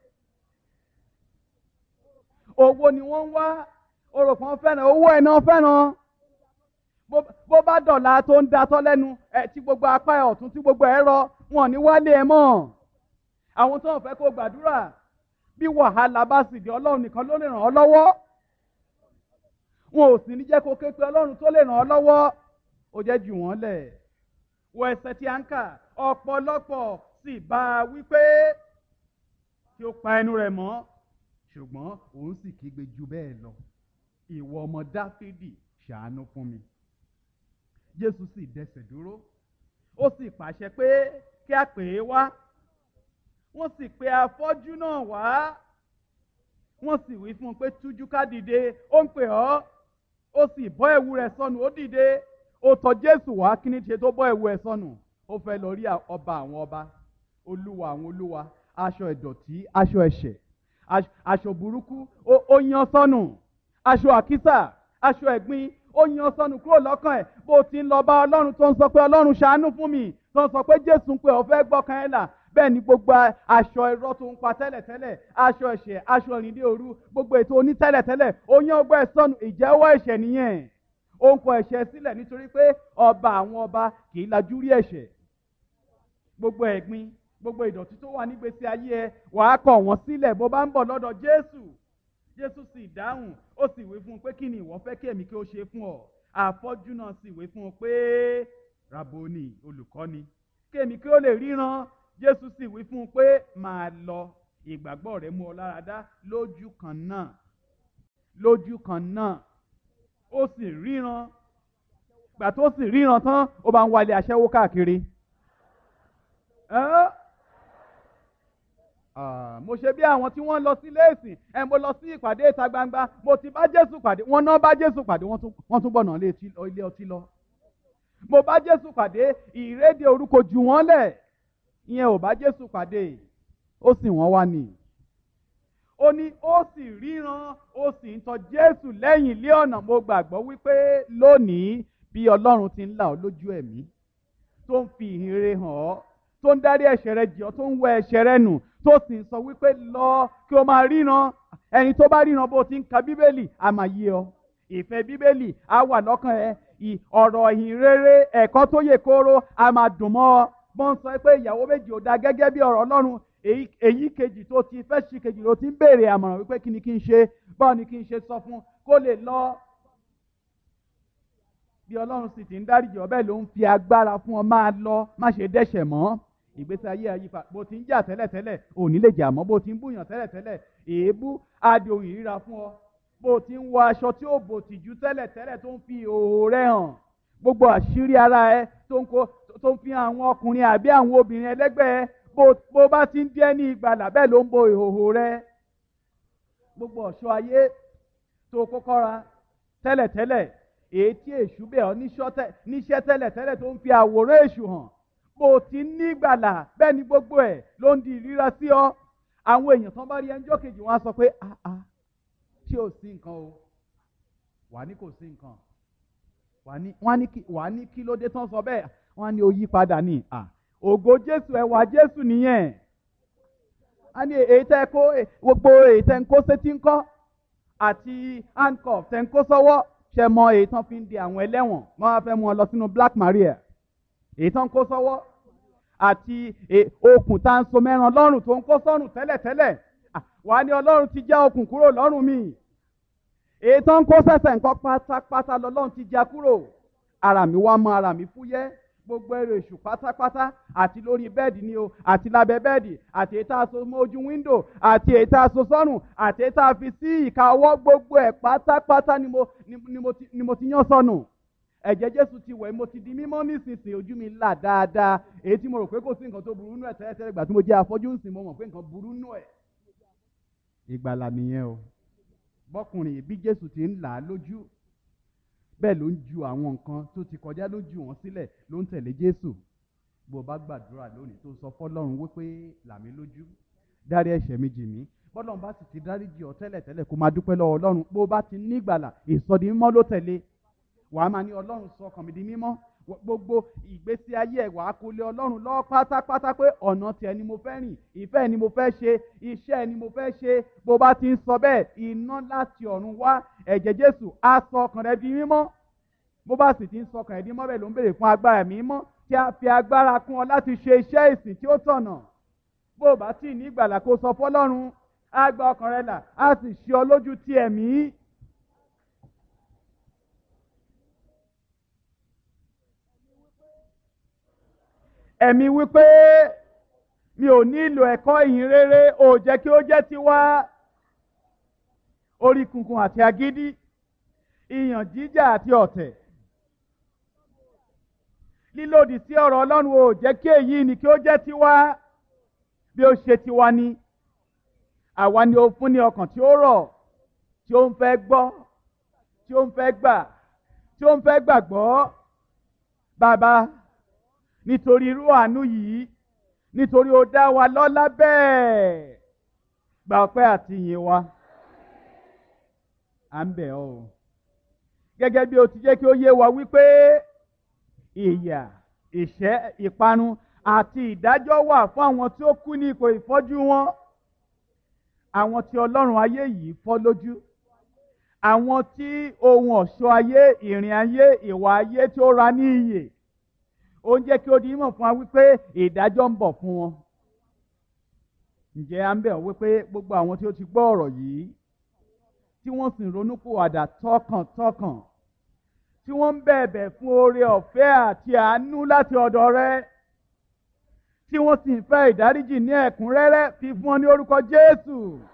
Owó ni wọ́n ń wá. Orò kan fẹ́ràn owó ẹ̀ náà fẹ́ràn. Bó bá dọ̀la tó ń datọ́ lẹ́nu tí gbogbo apá ẹ̀ ọ̀tún tí gbogbo ẹ̀ rọ, wọn ní wálé ẹ mọ́. Àwọn tó ń fẹ́ kó gbàdúrà, bí wàhálà bá sì di Ọlọ́run nìkan ló lè ràn ọ́ lọ́wọ́. Wọn ò sì ní jẹ́ kó ké pe Ọlọ́run tó lè ràn ọ́ lọ́wọ́. Ó jẹ́ jù wọ́n lẹ̀. Wọ ẹsẹ̀ tí a ń kà, ọ̀pọ̀lọpọ̀ sì bá a wípé kí ó pa ẹnu rẹ̀ mọ́, ṣùgbọ́n òun sì kígbe jù bẹ́ẹ̀ lọ. Ìwọ ọmọ Dáfídì, ṣàánú fún mi. Jésù sì dẹsẹ̀ dúró, ó sì pàṣẹ pé kí a pè é wá. Wọ́n sì pe afọ́jú náà wá. Wọ́n sì wí fún un pé tújú ká dìde, ó ń pè ọ́. Ó sì bọ́ ẹ̀wù rẹ̀ sọnù, ó dìde. Ó tọ̀ Jésù wá, kí ni ṣe tó bọ́ ẹ̀wù ẹ̀ sọnù? Ó fẹ́ lọ rí ọba àwọn ọba, olúwa àwọn olúwa, aṣọ ìdọ̀tí, aṣọ ẹ̀ṣẹ̀, aṣọ burúkú, ó yan sọnù. Aṣọ àkísà, aṣọ ẹ̀gbin, ó yan sọnù kúrò lọ́kàn ẹ̀. Bó ti ń lọ bá Ọlọ́run tó ń sọ pé Ọlọ́run ṣàánú fún mi, tó ń sọ pé Jésù ń pè ọ́ fẹ́ gbọ́kàn ẹ̀ là. Bẹ́ẹ̀ ni gbogbo aṣọ irọ́ tó ń pa tẹ́lẹ̀tẹ́lẹ̀, aṣọ ẹ̀ṣẹ̀, aṣọ ìrìndé òru, gbogbo ètò oní tẹ́lẹ̀tẹ́lẹ̀, ó yan ọgbẹ́ sọnù. Ìjẹ́wọ́ ẹ̀ṣẹ̀ nìyẹn. Ó ń kọ ẹ̀ṣẹ̀ sílẹ̀ nítorí pé ọba àwọn ọba kì í lajú rí ẹ̀ṣẹ̀. Gbogbo ẹ̀gbin, gbogbo ìdọ̀tí tó wà nígbésí ayé ẹ, wàá kọ̀ wọ́n sílẹ̀ bó bá ń bọ̀ lọ́dọ̀ Jésù. Jésù sì dáhùn, ó sì wí fún un pé kí ni ìwọ fẹ́ kí èmi kí ó ṣe fún ọ? Afọ́jú náà sì wí fún un pé Rábónì, olùkọ́ni, kí èmi kí ó lè ríran. Jésù sì wí fún un pé máa lọ, ìgbàgbọ́ rẹ̀ mú ọ lára dá. Lójú kan náà, lójú kan náà ó sì ríran. Gbà tó sì ríran tán, ó bá ń wálé aṣẹ́wó káàkiri. Mo ṣe bí àwọn tí wọ́n lọ sí ilé ìsìn, mo lọ sí ìpàdé ìta gbangba, mo ti bá Jésù pàdé, wọ́n náà bá Jésù pàdé, wọ́n tún gbọ̀nà ilé ọtí lọ. Mo bá Jésù pàdé, ìrédè orúkọ jù wọ́n lẹ̀, ìyẹn ò bá Jésù pàdé, ó sì wọ́n wá ni. Ó ní ó sì ríran, ó sì ń tọ Jésù lẹ́yìn ilé ọ̀nà. Mo gbàgbọ́ wípé lónìí bí Ọlọ́run ti ń là ọ́ lójú ẹ̀mí, tó ń fi ìhìnrere hàn ọ́, tó ń dárí ẹ̀ṣẹ̀ rẹ jì ọ́, tó ń wẹ ẹ̀ṣẹ̀ rẹ nù, tó sì ń sọ wípé lọ kí o máa ríran. Ẹni tó bá ríran bó ti ń ka Bíbélì á máa yé ọ. Ìfẹ́ Bíbélì á wà lọ́kàn ẹ. Ọ̀rọ̀ ìhìnrere, ẹ̀kọ́ tó yè kooro á máa dùn mọ́ ọ. Bọ́n sọ pé ìyàwó méjì ò dáa gẹ́gẹ́ bí ọ̀rọ̀ Ọlọ́run, èyí kejì tó ti fẹ́ ṣì kejì ló ti ń béèrè àmọ̀ràn wípé kí ni kí n ṣe, báwo ni kí n ṣe sọ fún kó lè lọ. Bí Ọlọ́run sì ti ń dáríjì ọ́, bẹ́ẹ̀ ló ń fi agbára fún ọ, máa lọ, má ṣe dẹ́ṣẹ̀ mọ́. Ìgbésí ayé àyípa, bó ti ń jà tẹ́lẹ̀tẹ́lẹ̀ ò ní lè jà mọ́. Bó ti ń búyàn tẹ́lẹ̀tẹ́lẹ̀, èébú á di ohun ìríra fún ọ. Bó ti ń wọ aṣọ tí ó bò tìjú tẹ́lẹ̀tẹ́lẹ̀ tó ń fi ìhòòhò rẹ hàn, gbogbo àṣírí ara ẹ tó ń fi àwọn ọkùnrin àbí àwọn obìnrin ẹlẹ́gbẹ́ ẹ, bó bá ti ń díẹ̀ ní ìgbàlà, bẹ́ẹ̀ ló ń bo ìhòòhò rẹ. Gbogbo ọ̀ṣọ́ ayé tó kọ́kọ́ ra tẹ́lẹ̀tẹ́lẹ̀, èyí tí èṣù bẹ̀ ọ́ níṣẹ́ tẹ́lẹ̀tẹ́lẹ̀ tó ń fi àwòrán èṣù hàn, bó ti ní ìgbàlà, bẹ́ẹ̀ ni gbogbo ẹ̀ ló ń di ìríra sí ọ. Àwọn èèyàn tán bá rí ẹnjọ́ kejì wọn á sọ pé ṣé ò sí nǹkan o? Wà ní kò sí nǹkan. Wà ní kí ló dé tán sọ bẹ́ẹ̀? Wọ́n á ní ó yí padà ní. Ògo Jésù, ẹwà Jésù nìyẹn. A ní èyí tẹ́ kó, gbogbo èyí tẹ́ ń kó sétí ń kọ́ àti handcuff tẹ́ ń kó sọ́wọ́, ṣe mọ èyí tán fi ń di àwọn ẹlẹ́wọ̀n, wọ́n á fẹ́ mú ọ lọ sínú Black Maria. Èyí tán kó sọ́wọ́ àti okùn tá ń so mẹ́ran lọ́rùn tó ń kó sọ́rùn tẹ́lẹ̀tẹ́lẹ̀, wà á ní Ọlọ́run ti já okùn kúrò lọ́rùn mi. Èyí tán kó sẹ̀sẹ̀ nǹkan pátápátá lọ́lọ́run ti já kúrò. Ara mi wá mọ́, ara mi fúyẹ́. Gbogbo ẹrù èṣù pátápátá, àti lórí bẹ́ẹ̀dì ni o, àti lábẹ́ bẹ́ẹ̀dì, àti èyí tá a so mọ́ ojú wíńdò, àti èyí tá a so sọ́rùn, àti èyí tá a fi sí ìka ọwọ́, gbogbo ẹ̀ pátápátá ni mo ti yán sọnù. Ẹ̀jẹ̀ Jésù ti wẹ̀, mo ti di mímọ́ nísinsìnyí, ojú mi là dáadáa. Èyí tí mo rò pé kò sí nǹkan tó burú nù ẹ̀ tẹ́lẹ̀tẹ́lẹ̀, ìgbà tí mo jẹ́ afọ́jú ńsìn, mo mọ̀ pé nǹkan burú nù ẹ̀. Ìgbàlà nìyẹn o. Bọ́kùnrin bí Jésù ti ń là á lójú, bẹ́ẹ̀ ló ń ju àwọn nǹkan tó ti kọjá, ló ju wọn sílẹ̀, ló ń tẹ̀lé Jésù. Bó bá gbàdúrà lónìí tó sọ fọ́lọ́run wípé là mí lójú, dárí ẹ̀ṣẹ̀ mi jì mí. Bọ́lọ́run bá sì ti dáríjì ọ́ tẹ́lẹ̀tẹ́lẹ̀, kó máa dúpẹ́ lọ́wọ́ Ọlọ́run. Bó bá ti ní ìgbàlà, ìsọdi mímọ́ ló tẹ̀lé. Wàá máa ní Ọlọ́run sọ ọkàn mi di mímọ́. Gbogbo ìgbésí ayé ẹ̀ wàá kó lé Ọlọ́run lọ́wọ́ pátápátá pé ọ̀nà tiẹ̀ ni mo fẹ́ rìn, ìfẹ́ ni mo fẹ́ ṣe, iṣẹ́ ni mo fẹ́ ṣe. Bó bá ti ń sọ bẹ́ẹ̀, iná láti ọ̀run wá, ẹ̀jẹ̀ Jésù á sọ ọkàn rẹ di mímọ́. Bó bá sì ti ń sọ ọkàn rẹ di mímọ́, bẹ́ẹ̀ ló ń béèrè fún agbára mímọ́ tí a fi agbára kún ọ láti ṣe iṣẹ́ ìsìn tí ó tọ̀nà. Bó bá sì ní ìgbàlà, kó sọ fọ́lọ́run, á gba ọkàn rẹ là, á sì ṣe ọ lójú ti ẹ̀mí. Ẹ̀mí wípé mi ò nílò ẹ̀kọ́ ìhìnrere, ò jẹ́ kí ó jẹ́ tiwa. Orí kunkun àti agídí, ìyàn jíjà àti ọ̀tẹ̀, lílòdì sí ọ̀rọ̀ Ọlọ́run, ò jẹ́ kí èyí ni kí ó jẹ́ tiwa. Bí ó ṣe tiwa ni, àwa ni ó fún ní ọkàn tí ó rọ̀, tí ó ń fẹ́ gbọ́, tí ó ń fẹ́ gbà, tí ó ń fẹ́ gbàgbọ́. Bàbá, nítorí irú àánú yìí, nítorí ó dá wa lọ́lá bẹ́ẹ̀, gba ọpẹ́ àti ìyìn wa. À ń bẹ̀ ọ́ o. Gẹ́gẹ́ bí o ti jẹ́ kí ó yé wa wípé ìyà, ìṣẹ́, ìparun àti ìdájọ́ wà fún àwọn tí ó kú ní ipò ìfọ́jú wọn. Àwọn tí Ọlọ́run ayé yìí fọ́ lójú. Àwọn tí ohun ọ̀ṣọ́ ayé, ìrìn ayé, ìwà ayé tí ó ra ní iyè. Ó ń jẹ́ kí ó di mímọ̀ fún wa wípé ìdájọ́ ń bọ̀ fún wọn. Ǹjẹ́ à ń bẹ̀ ọ́ wípé gbogbo àwọn tí ó ti gbọ́ ọ̀rọ̀ yìí, tí wọ́n sì ń ronúpìwàdà tọkàntọkàn, tí wọ́n ń bẹ̀bẹ̀ fún oore ọ̀fẹ́ àti àánú láti ọ̀dọ̀ rẹ, tí wọ́n sì ń fẹ́ ìdáríjì ní ẹ̀kúnrẹ́rẹ́ fi fún ọ ní orúkọ Jésù.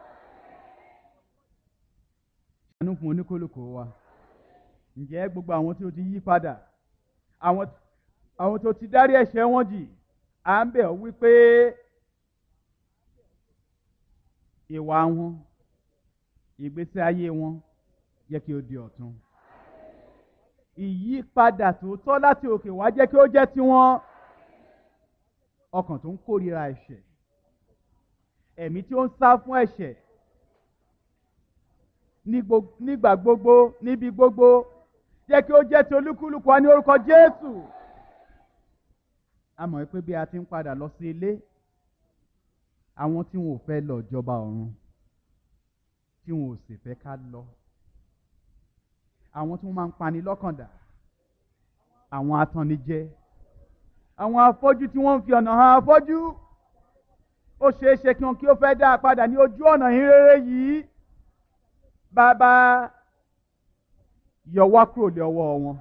Ṣàánú fún oníkálùkù wa. Ǹjẹ́ gbogbo àwọn tí ó ti yí padà, àwọn tó ti dárí ẹ̀ṣẹ̀ wọn jì, à ń bẹ̀ ọ́ wípé ìwà wọn, ìgbésí ayé wọn jẹ́ kí ó di ọ̀tun. Ìyípadà tòótọ́ láti òkè wá jẹ́ kí ó jẹ́ tiwọn. Ọkàn tó ń kórìíra ẹ̀ṣẹ̀, ẹ̀mí tí ó ń sá fún ẹ̀ṣẹ̀ nígbà gbogbo, níbi gbogbo, jẹ́ kí ó jẹ́ ti olúkúlùkù wa ní orúkọ Jésù. A mọ̀ pé bí a ti ń padà lọ sí ilé, àwọn tí wọn ò fẹ́ lọ jọba ọ̀run, tí wọn ò sì fẹ́ ká lọ, àwọn tí wọ́n máa ń pani lọ́kàndà, àwọn atannijẹ, àwọn afọ́jú tí wọ́n ń fi ọ̀nà hàn afọ́jú, ó ṣeé ṣe kí wọn kí ó fẹ́ dá a padà ní ojú ọ̀nà ìhìnrere yìí. Bàbá, yọ wá kúrò lé ọwọ́ wọn.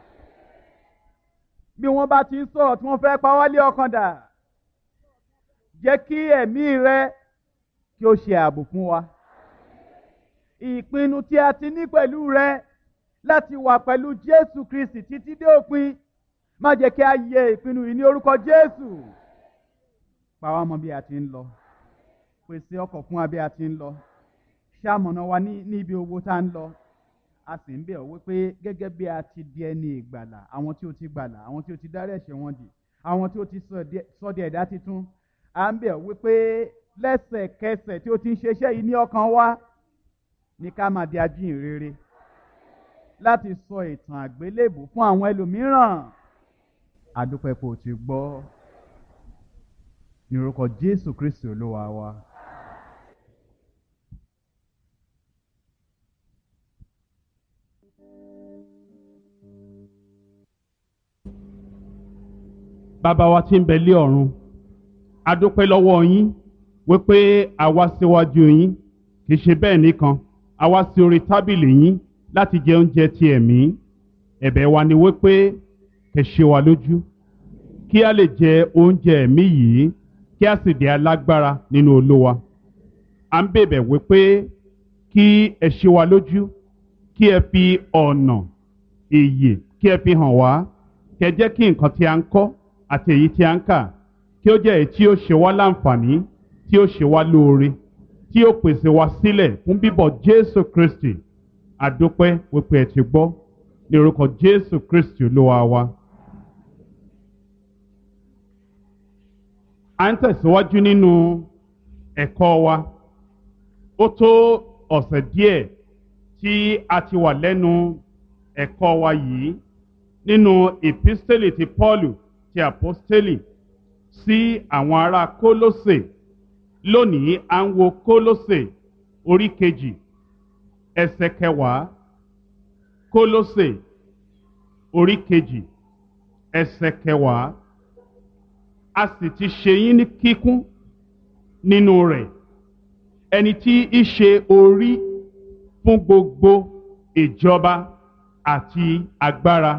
Bí wọ́n bá ti ń sọ̀rọ̀ tí wọ́n fẹ́ pa wá lé ọkàn dà, jẹ́ kí ẹ̀mí rẹ kí ó ṣe ààbò fún wa. Ìpinnu tí a ti ní pẹ̀lú rẹ láti wà pẹ̀lú Jésù Kristi títí dé òpin, má jẹ́ kí a yẹ ìpinnu yìí ní orúkọ Jésù. Pa wá mọ́ bí a ti ń lọ, pèsè ọkọ̀ fún wa bí a ti ń lọ, ṣamọ̀nà wa ní ibi owó tá ń lọ. A sì ń bẹ̀ ọ́ wípé gẹ́gẹ́ bí a ti di ẹni ìgbàlà, àwọn tí ó ti gbàlà, àwọn tí ó ti dárí ẹ̀ṣẹ̀ wọn jì, àwọn tí ó ti sọ di ẹ̀dá titun, à ń bẹ̀ ọ́ wípé lẹ́sẹ̀kẹsẹ̀ tí ó ti ń ṣiṣẹ́ yìí ní ọkàn wa, ní ká máa di ajíhìnrere láti sọ ìtàn àgbélébù fún àwọn ẹlòmíràn. A dúpẹ́ pé o ti gbọ́, ní orúkọ Jésù Kristi Olúwa wa. Bàbá wa tí ń bẹ lé ọ̀run, a dúpẹ́ lọ́wọ́ yín wípé a wá síwájú yín, kì í ṣe bẹ́ẹ̀ nìkan, a wá sí orí tábìlì yín láti jẹ oúnjẹ ti ẹ̀mí. Ẹ̀bẹ̀ wa ni wípé kẹ́ ṣe wa lójú, kí a lè jẹ oúnjẹ ẹ̀mí yìí, kí a sì di alágbára nínú Olúwa. À ń bẹ̀bẹ̀ wípé kí ẹ ṣe wa lójú, kí ẹ fi ọ̀nà ìyè kí ẹ fi hàn wá, kẹ́ jẹ́ kí nǹkan tí a ń kọ́ àti èyí tí a ń kà kí ó jẹ́ èyí tí ó ṣe wá láǹfààní, tí ó ṣe wá lóore, tí ó pèsè wá sílẹ̀ fún bíbọ̀ Jésù Kristi. A dúpẹ́ wípé ẹ ti gbọ́, ní orúkọ Jésù Kristi Olúwa wa. À ń tẹ̀síwájú nínú ẹ̀kọ́ wa. Ó tó ọ̀sẹ̀ díẹ̀ tí a ti wà lẹ́nu ẹ̀kọ́ wa yìí nínú ìpísítélì ti Pọ́ọ̀lù ti àpọ́stélì sí àwọn ará Kólósè. Lónìí à ń wo Kólósè orí kejì ẹsẹ̀ kẹwàá. Kólósè orí kejì ẹsẹ̀ kẹwàá. A sì ti ṣe yín ní kíkún nínú rẹ̀, ẹni tí í ṣe orí fún gbogbo ìjọba àti agbára.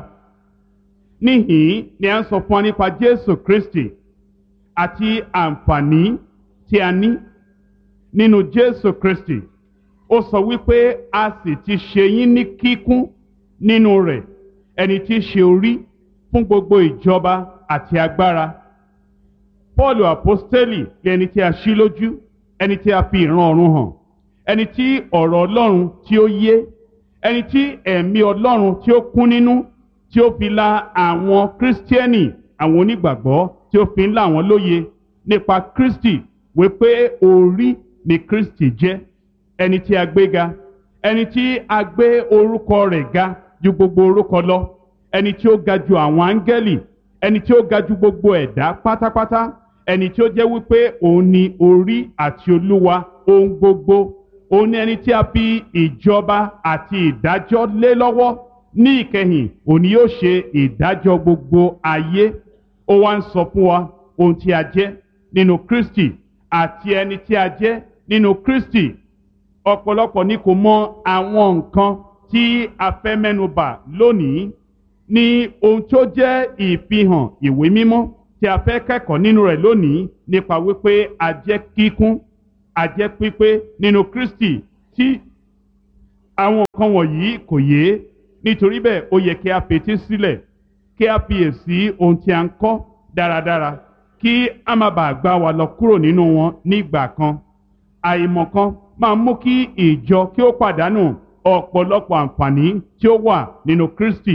Níhìn ni a ń sọ fún wa nípa Jésù Kristi àti àǹfààní tí a ní nínú Jésù Kristi. Ó sọ wípé a sì ti ṣe yín ní kíkún nínú rẹ̀, ẹni tí í ṣe orí fún gbogbo ìjọba àti agbára. Pọ́ọ̀lù àpọ́stélì ni ẹni tí a ṣí lójú, ẹni tí a fi ìran ọ̀run hàn, ẹni tí ọ̀rọ̀ Ọlọ́run tí ó yé, ẹni tí ẹ̀mí Ọlọ́run tí ó kún nínú, tí ó fi la àwọn kírísítíẹ́nì, àwọn onígbàgbọ́, tí ó fi ń là wọ́n lóye nípa Kristi, wípé orí ni Kristi jẹ́, ẹni tí a gbé ga, ẹni tí a gbé orúkọ rẹ̀ ga ju gbogbo orúkọ lọ, ẹni tí ó ga ju àwọn áńgẹ́lì, ẹni tí ó ga ju gbogbo ẹ̀dá pátápátá, ẹni tí ó jẹ́ wípé òun ni orí àti olúwa ohun gbogbo. Òun ni ẹni tí a fi ìjọba àti ìdájọ́ lé lọ́wọ́. Ní ìkẹyìn òun ni yóò ṣe ìdájọ́ gbogbo ayé. Ó wá ń sọ fún wa ohun tí a jẹ́ nínú Kristi àti ẹni tí a jẹ́ nínú Kristi. Ọ̀pọ̀lọpọ̀ ni kò mọ àwọn nǹkan tí a fẹ́ mẹ́nubà lónìí ní ohun tó jẹ́ ìfihàn ìwé mímọ́ tí a fẹ́ kẹ́kọ̀ọ́ nínú rẹ̀ lónìí nípa wípé a jẹ́ kíkún a jẹ́ pípé nínú Kristi tí àwọn nǹkan wọ̀nyí kò yé nítorí bẹ́ẹ̀ ó yẹ kí a fetí sílẹ̀ kí a fiyèsí ohun tí a ń kọ́ dáradára kí a má bàa gbá wa lọ kúrò nínú wọn nígbà kan. Àìmọ̀kan máa mú kí ìjọ kí ó pàdánù ọ̀pọ̀lọpọ̀ àǹfààní tí ó wà nínú Kristi.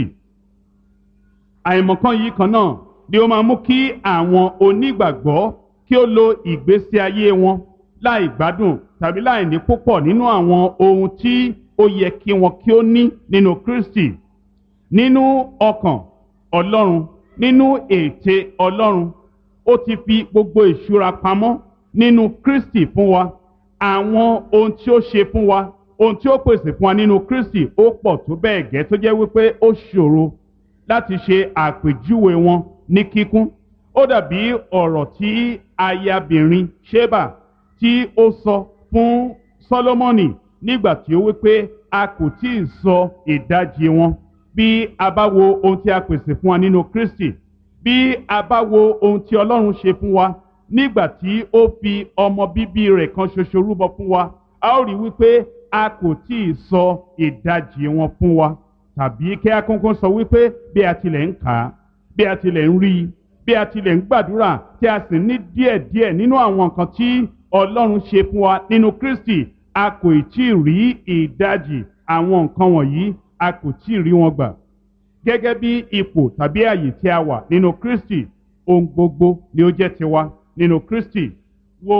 Àìmọ̀kan yìí kan náà ni ó máa mú kí àwọn onígbàgbọ́ kí ó lo ìgbésí ayé wọn láì gbádùn tàbí láì ní púpọ̀ nínú àwọn ohun tí ó yẹ kí wọn kí ó ní nínú Kristi. Nínú ọkàn Ọlọ́run, nínú ète Ọlọ́run, ó ti fi gbogbo ìṣúra pamọ́ nínú Kristi fún wa. Àwọn ohun tí ó ṣe fún wa, ohun tí ó pèsè fún wa nínú Kristi ó pọ̀ tó bẹ́ẹ̀ gẹ́ tó jẹ́ wípé ó ṣòro láti ṣe àpèjúwe wọn ní kíkún. Ó dàbí ọ̀rọ̀ tí ayabìnrin Ṣébà tí ó sọ fún Sólómọ́nì nígbà tí ó wípé a kò tí ì sọ ìdajì wọn. Bí a bá wo ohun tí a pèsè fún wa nínú Kristi, bí a bá wo ohun tí Ọlọ́run ṣe fún wa nígbà tí ó fi ọmọ bíbí rẹ̀ kan ṣoṣo rúbọ fún wa, a ó rí wípé a kò tí ì sọ ìdajì wọn fún wa. Tàbí kí a kúnkún sọ wípé bí a tilẹ̀ ń kà á, bí a tilẹ̀ ń rí i, bí a tilẹ̀ ń gbàdúrà tí a sì ní díẹ̀díẹ̀ nínú àwọn nǹkan tí Ọlọ́run ṣe fún wa nínú Kristi, a kò tí ì rí ìdajì àwọn nǹkan wọ̀nyí, a kò tí ì rí wọn gbà. Gẹ́gẹ́ bí ipò tàbí àyè tí a wà nínú Kristi, ohun gbogbo ni ó jẹ́ tiwa nínú Kristi. Wo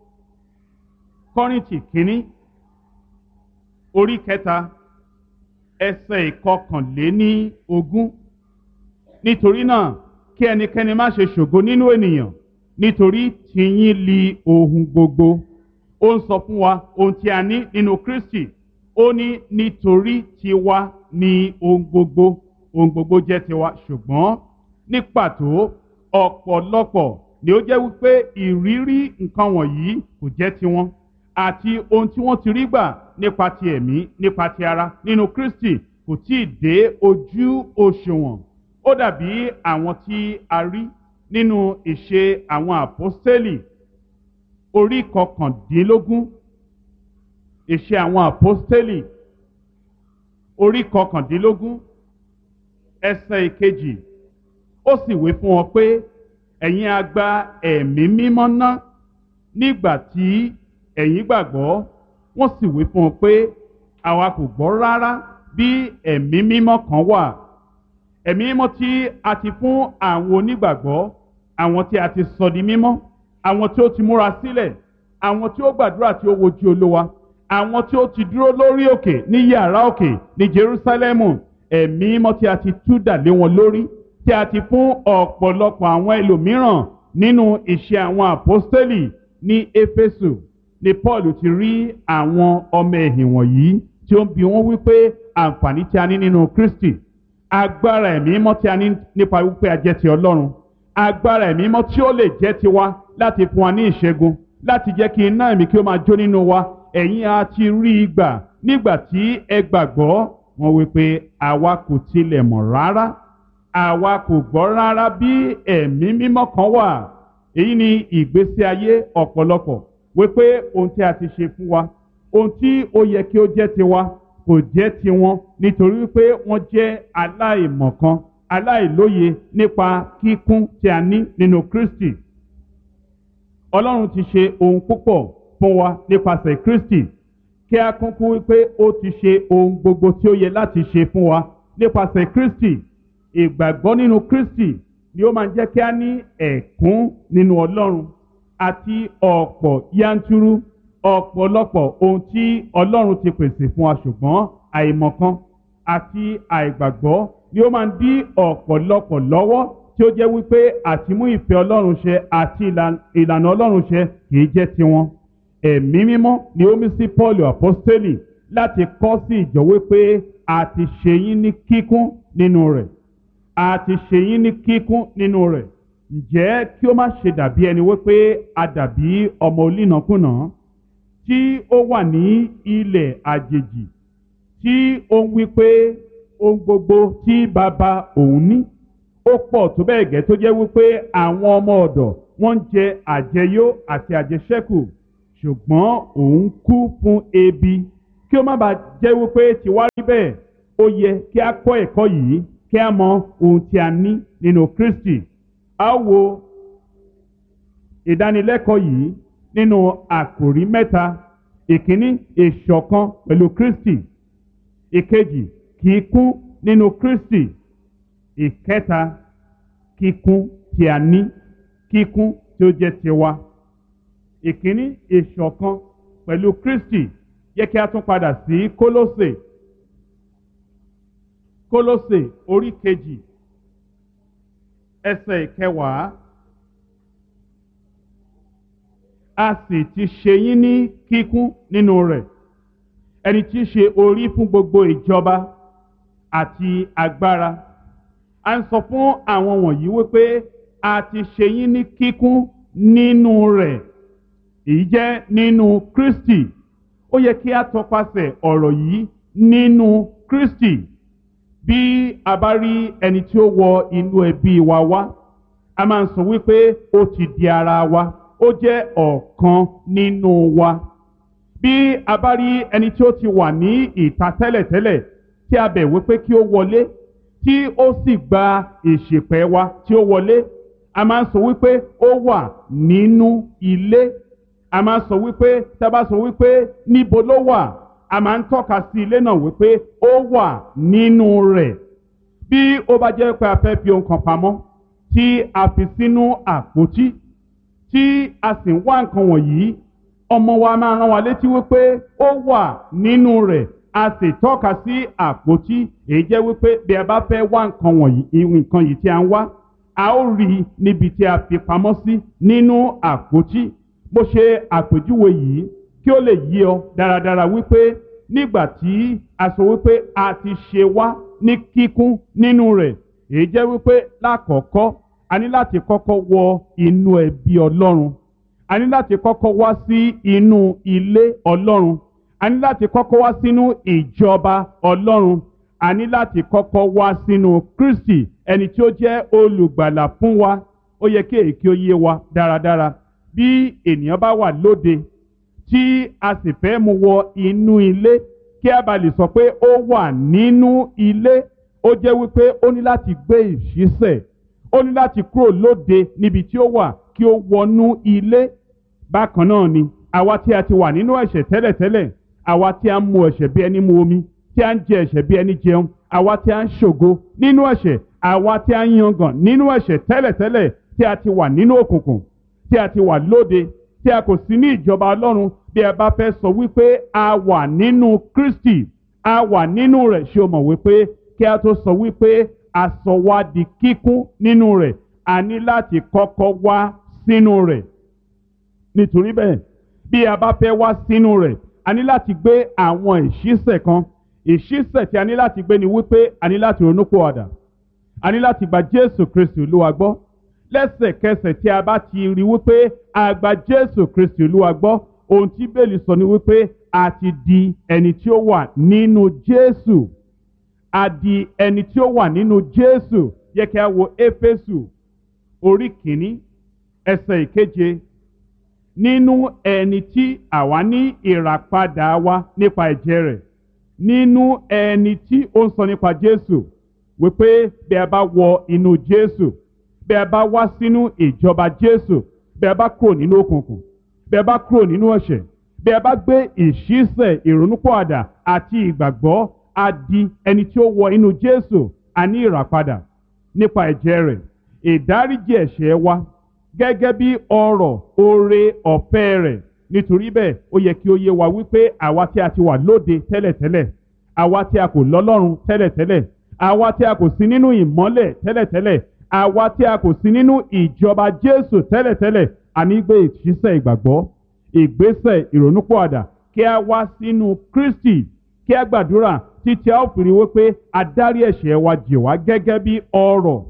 Kọ́ríńtì kínní orí 3 ẹsẹ̀ 21. Nítorí náà kí ẹnikẹ́ni má ṣe ṣògo nínú ènìyàn, nítorí tìyín li ohun gbogbo. Ó ń sọ fún wa ohun tí a ní nínú Kristi. Ó ní nítorí tiwa ni ohun gbogbo. Ohun gbogbo jẹ́ tiwa, ṣùgbọ́n ní pàtó ọ̀pọ̀lọpọ̀ ni ó jẹ́ wípé ìrírí nǹkan wọ̀nyí kò jẹ́ tiwọn, àti ohun tí wọ́n ti rí gbà nípa ti ẹ̀mí, nípa ti ara nínú Kristi kò tí ì dé ojú òṣùwọ̀n. Ó dàbí àwọn tí a rí nínú ìṣe àwọn àpọ́stélì orí 19. Ìṣe àwọn àpọ́stélì orí 19 ẹsẹ̀ 2. Ó sì wí fún wọn pé ẹ̀yin a gba ẹ̀mí mímọ́ ná nígbà tí ẹ̀yin gbàgbọ́. Wọ́n sì wí fún wọn pé àwa kò gbọ́ rárá bí ẹ̀mí mímọ́ kan wà. Ẹ̀mí mímọ́ tí a ti fún àwọn onígbàgbọ́, àwọn tí a ti sọ di mímọ́, àwọn tí ó ti múra sílẹ̀, àwọn tí ó gbàdúrà tí ó wojú Olúwa, àwọn tí ó ti dúró lórí òkè ní yàrá òkè ní Jerúsálẹ́mù. Ẹ̀mí mímọ́ tí a ti tú dà lé wọn lórí, tí a ti fún ọ̀pọ̀lọpọ̀ àwọn ẹlòmíràn nínú ìṣe àwọn àpọ́stélì. Ní Éfésù ni Paul ti rí àwọn ọmọ ẹ̀yìn wọ̀nyí tí ó ń bi wọ́n wípé àǹfààní tí a ní nínú Kristi, agbára ẹ̀mí mímọ́ tí a ní nípa wípé a jẹ́ ti Ọlọ́run, agbára ẹ̀mí mímọ́ tí ó lè jẹ́ tiwa láti fún wa ní ìṣẹ́gun, láti jẹ́ kí iná ẹ̀mí kí ó máa jó nínú wa. Ẹ̀yin a ti rí i gbà nígbà tí ẹ gbàgbọ́. Wọ́n wípé àwa kò tilẹ̀ mọ̀ rárá, àwa kò gbọ́ rárá bí ẹ̀mí mímọ́ kan wà. Èyí ni ìgbésí ayé ọ̀pọ̀lọpọ̀, wípé ohun tí a ti ṣe fún wa, ohun tí ó yẹ kí ó jẹ́ tiwa kò jẹ́ tiwọn, nítorí wípé wọ́n jẹ́ aláìmọ̀kan, aláìlóye nípa kíkún tí a ní nínú Kristi. Ọlọ́run ti ṣe ohun púpọ̀ fún wa nípasẹ̀ Kristi, kí a kúnkún wípé ó ti ṣe ohun gbogbo tí ó yẹ láti ṣe fún wa nípasẹ̀ Kristi. Ìgbàgbọ́ nínú Kristi ni ó máa ń jẹ́ kí a ní ẹ̀kún nínú Ọlọ́run àti ọ̀pọ̀ yanturu ọ̀pọ̀lọpọ̀ ohun tí Ọlọ́run ti pèsè fún wa, ṣùgbọ́n àìmọ̀kan àti àìgbàgbọ́ ni ó máa ń dí ọ̀pọ̀lọpọ̀ lọ́wọ́, tí ó jẹ́ wípé àti mú ìfẹ́ Ọlọ́run ṣẹ àti ìlànà Ọlọ́run ṣẹ kìí jẹ́ tiwọn. Ẹ̀mí mímọ́ ni ó mí sí Pọ́ọ̀lù àpọ́stélì láti kọ́ sí ìjọ wípé a ti ṣe yín ní kíkún nínú rẹ̀, a ti ṣe yín ní kíkún nínú rẹ̀. Ǹjẹ́ kí ó má ṣe dàbí ẹni wípé a dàbí ọmọ olínàkúnà tí ó wà ní ilẹ̀ àjèjì, tí ó ń wípé ohun gbogbo tí bàbá òun ní ó pọ̀ tó bẹ́ẹ̀ gẹ́ tó jẹ́ wípé àwọn ọmọ ọ̀dọ̀ wọ́n ń jẹ àjẹyó àti àjẹṣẹ́kù ṣùgbọ́n òun kú fún ebi kí ó má bàa jẹ́ wípé tiwa rí bẹ́ẹ̀ ó yẹ kí a kọ́ ẹ̀kọ́ yìí kí a mọ ohun tí a ní nínú Kristi. A wo ìdánilẹ́kọ̀ọ́ yìí nínú àkòrí mẹ́ta. Ìkíní, ìṣọ̀kan pẹ̀lú Kristi. Ìkejì, kíkún nínú Kristi. Ìkẹta, kíkún tí a ní, kíkún tí ó jẹ́ tiwa. Ìkíní, ìṣọ̀kan pẹ̀lú Kristi. Yẹ kí a tún padà sí Kólósè orí kejì ẹsẹ̀ 10. A sì ti ṣe yín ní kíkún nínú rẹ̀, ẹni tí í ṣe orí fún gbogbo ìjọba àti agbára. A ń sọ fún àwọn wọ̀nyí wípé a ti ṣe yín ní kíkún nínú rẹ̀. Èyí jẹ́ nínú Kristi. Ó yẹ kí a tọpasẹ̀ ọ̀rọ̀ yìí nínú Kristi. Bí a bá rí ẹni tí ó wọ inú ẹbí wa wá, a máa ń sọ wípé ó ti di ara wa, ó jẹ́ ọ̀kan nínú wa. Bí a bá rí ẹni tí ó ti wà ní ìta tẹ́lẹ̀tẹ́lẹ̀ tí a bẹ̀ wípé kí ó wọlé, tí ó sì gba ìṣìpẹ̀ wa tí ó wọlé, a máa ń sọ wípé ó wà nínú ilé. A máa ń sọ wípé tí a bá sọ wípé níbo ló wà, a máa ń tọ́ka sí ilé náà wípé ó wà nínú rẹ̀. Bí ó bá jẹ́ pé a fẹ́ fi ohun kan pamọ́ tí a fi sínú àpótí tí a sì ń wá nǹkan wọ̀nyí, ọmọ wa máa rán wa létí wípé ó wà nínú rẹ̀. A sì tọ́ka sí àpótí, èyí jẹ́ wípé bí a bá fẹ́ wá nǹkan wọ̀nyí, nǹkan yìí tí a ń wá, a ó rí i níbi tí a fi pamọ́ sí nínú àpótí. Mo ṣe àpèjúwe yìí kí ó lè yé ọ dáradára wípé nígbà tí a sọ wípé a ti ṣe wá ní kíkún nínú rẹ̀, èyí jẹ́ wípé lákọ̀ọ́kọ́ a ní láti kọ́kọ́ wọ inú ẹbí Ọlọ́run. A ní láti kọ́kọ́ wá sí inú ilé Ọlọ́run. A ní láti kọ́kọ́ wá sínú ìjọba Ọlọ́run. A ní láti kọ́kọ́ wá sínú Kristi, ẹni tí ó jẹ́ olùgbàlà fún wa. Ó yẹ kí èyí kí ó yé wa dáradára. Bí ènìyàn bá wà lóde tí a sì fẹ́ mú wọ inú ilé kí a bá lè sọ pé ó wà nínú ilé, ó jẹ́ wípé ó ní láti gbé ìṣísẹ̀. Ó ní láti kúrò lóde níbi tí ó wà kí ó wọnú ilé. Bákan náà ni àwa tí a ti wà nínú ẹ̀ṣẹ̀ tẹ́lẹ̀tẹ́lẹ̀, àwa tí a ń mu ẹ̀ṣẹ̀ bí ẹni mu omi, tí a ń jẹ ẹ̀ṣẹ̀ bí ẹni jẹun, àwa tí a ń ṣògo nínú ẹ̀ṣẹ̀, àwa tí a ń yangàn nínú ẹ̀ṣẹ̀ tẹ́lẹ̀tẹ́lẹ̀, tí a ti wà nínú òkùnkùn, tí a ti wà lóde, tí a kò sí ní ìjọba Ọlọ́run. Bí ẹ bá fẹ́ sọ wípé a wà nínú Kristi, a wà nínú rẹ̀, ṣé o mọ̀ wípé kí a tó sọ wípé a sọ wá di kíkún nínú rẹ̀, a ní láti kọ́kọ́ wá sínú rẹ̀. Nítorí bẹ́ẹ̀, bí a bá fẹ́ wá sínú rẹ̀, a ní láti gbé àwọn ìṣísẹ̀ kan. Ìṣísẹ̀ tí a ní láti gbé ni wípé a ní láti ronúpìwàdà. A ní láti gba Jésù Kristi Olúwa gbọ́. Lẹ́sẹ̀kẹsẹ̀ tí a bá ti rí wípé a gba Jésù Kristi Olúwa gbọ́, ohun tí Bíbélì sọ ni wípé a ti di ẹni tí ó wà nínú Jésù. A di ẹni tí ó wà nínú Jésù. Yẹ kí a wo Éfésù orí kìíní ẹsẹ̀ 7. Nínú ẹni tí àwa ní ìràpadà wa nípa ẹ̀jẹ̀ rẹ̀. Nínú ẹni tí ó ń sọ nípa Jésù wípé bí a bá wọ inú Jésù, bí a bá wá sínú ìjọba Jésù, bí a bá kúrò nínú òkùnkùn, bí a bá kúrò nínú ẹ̀ṣẹ̀, bí a bá gbé ìṣísẹ̀ ìrònúpìwàdà àti ìgbàgbọ́, a di ẹni tí ó wọ inú Jésù. A ní ìràpadà nípa ẹ̀jẹ̀ rẹ̀, ìdáríjì ẹ̀ṣẹ̀ wa gẹ́gẹ́ bí ọrọ̀ oore ọ̀fẹ́ rẹ̀. Nítorí bẹ́ẹ̀, ó yẹ kí ó yé wa wípé àwa tí a ti wà lóde tẹ́lẹ̀tẹ́lẹ̀, àwa tí a kò lọ́lọ́run tẹ́lẹ̀tẹ́lẹ̀, àwa tí a kò sí nínú ìmọ́lẹ̀ tẹ́lẹ̀tẹ́lẹ̀, àwa tí a kò sí nínú ìjọba Jésù tẹ́lẹ̀tẹ́lẹ̀, a ní gbé ìṣísẹ̀ ìgbàgbọ́, ìgbésẹ̀ ìrònúpìwàdà kí a wá sínú Kristi, kí a gbàdúrà títí a ó fi rí wípé a dárí ẹ̀ṣẹ̀ wa jì wá gẹ́gẹ́ bí ọrọ̀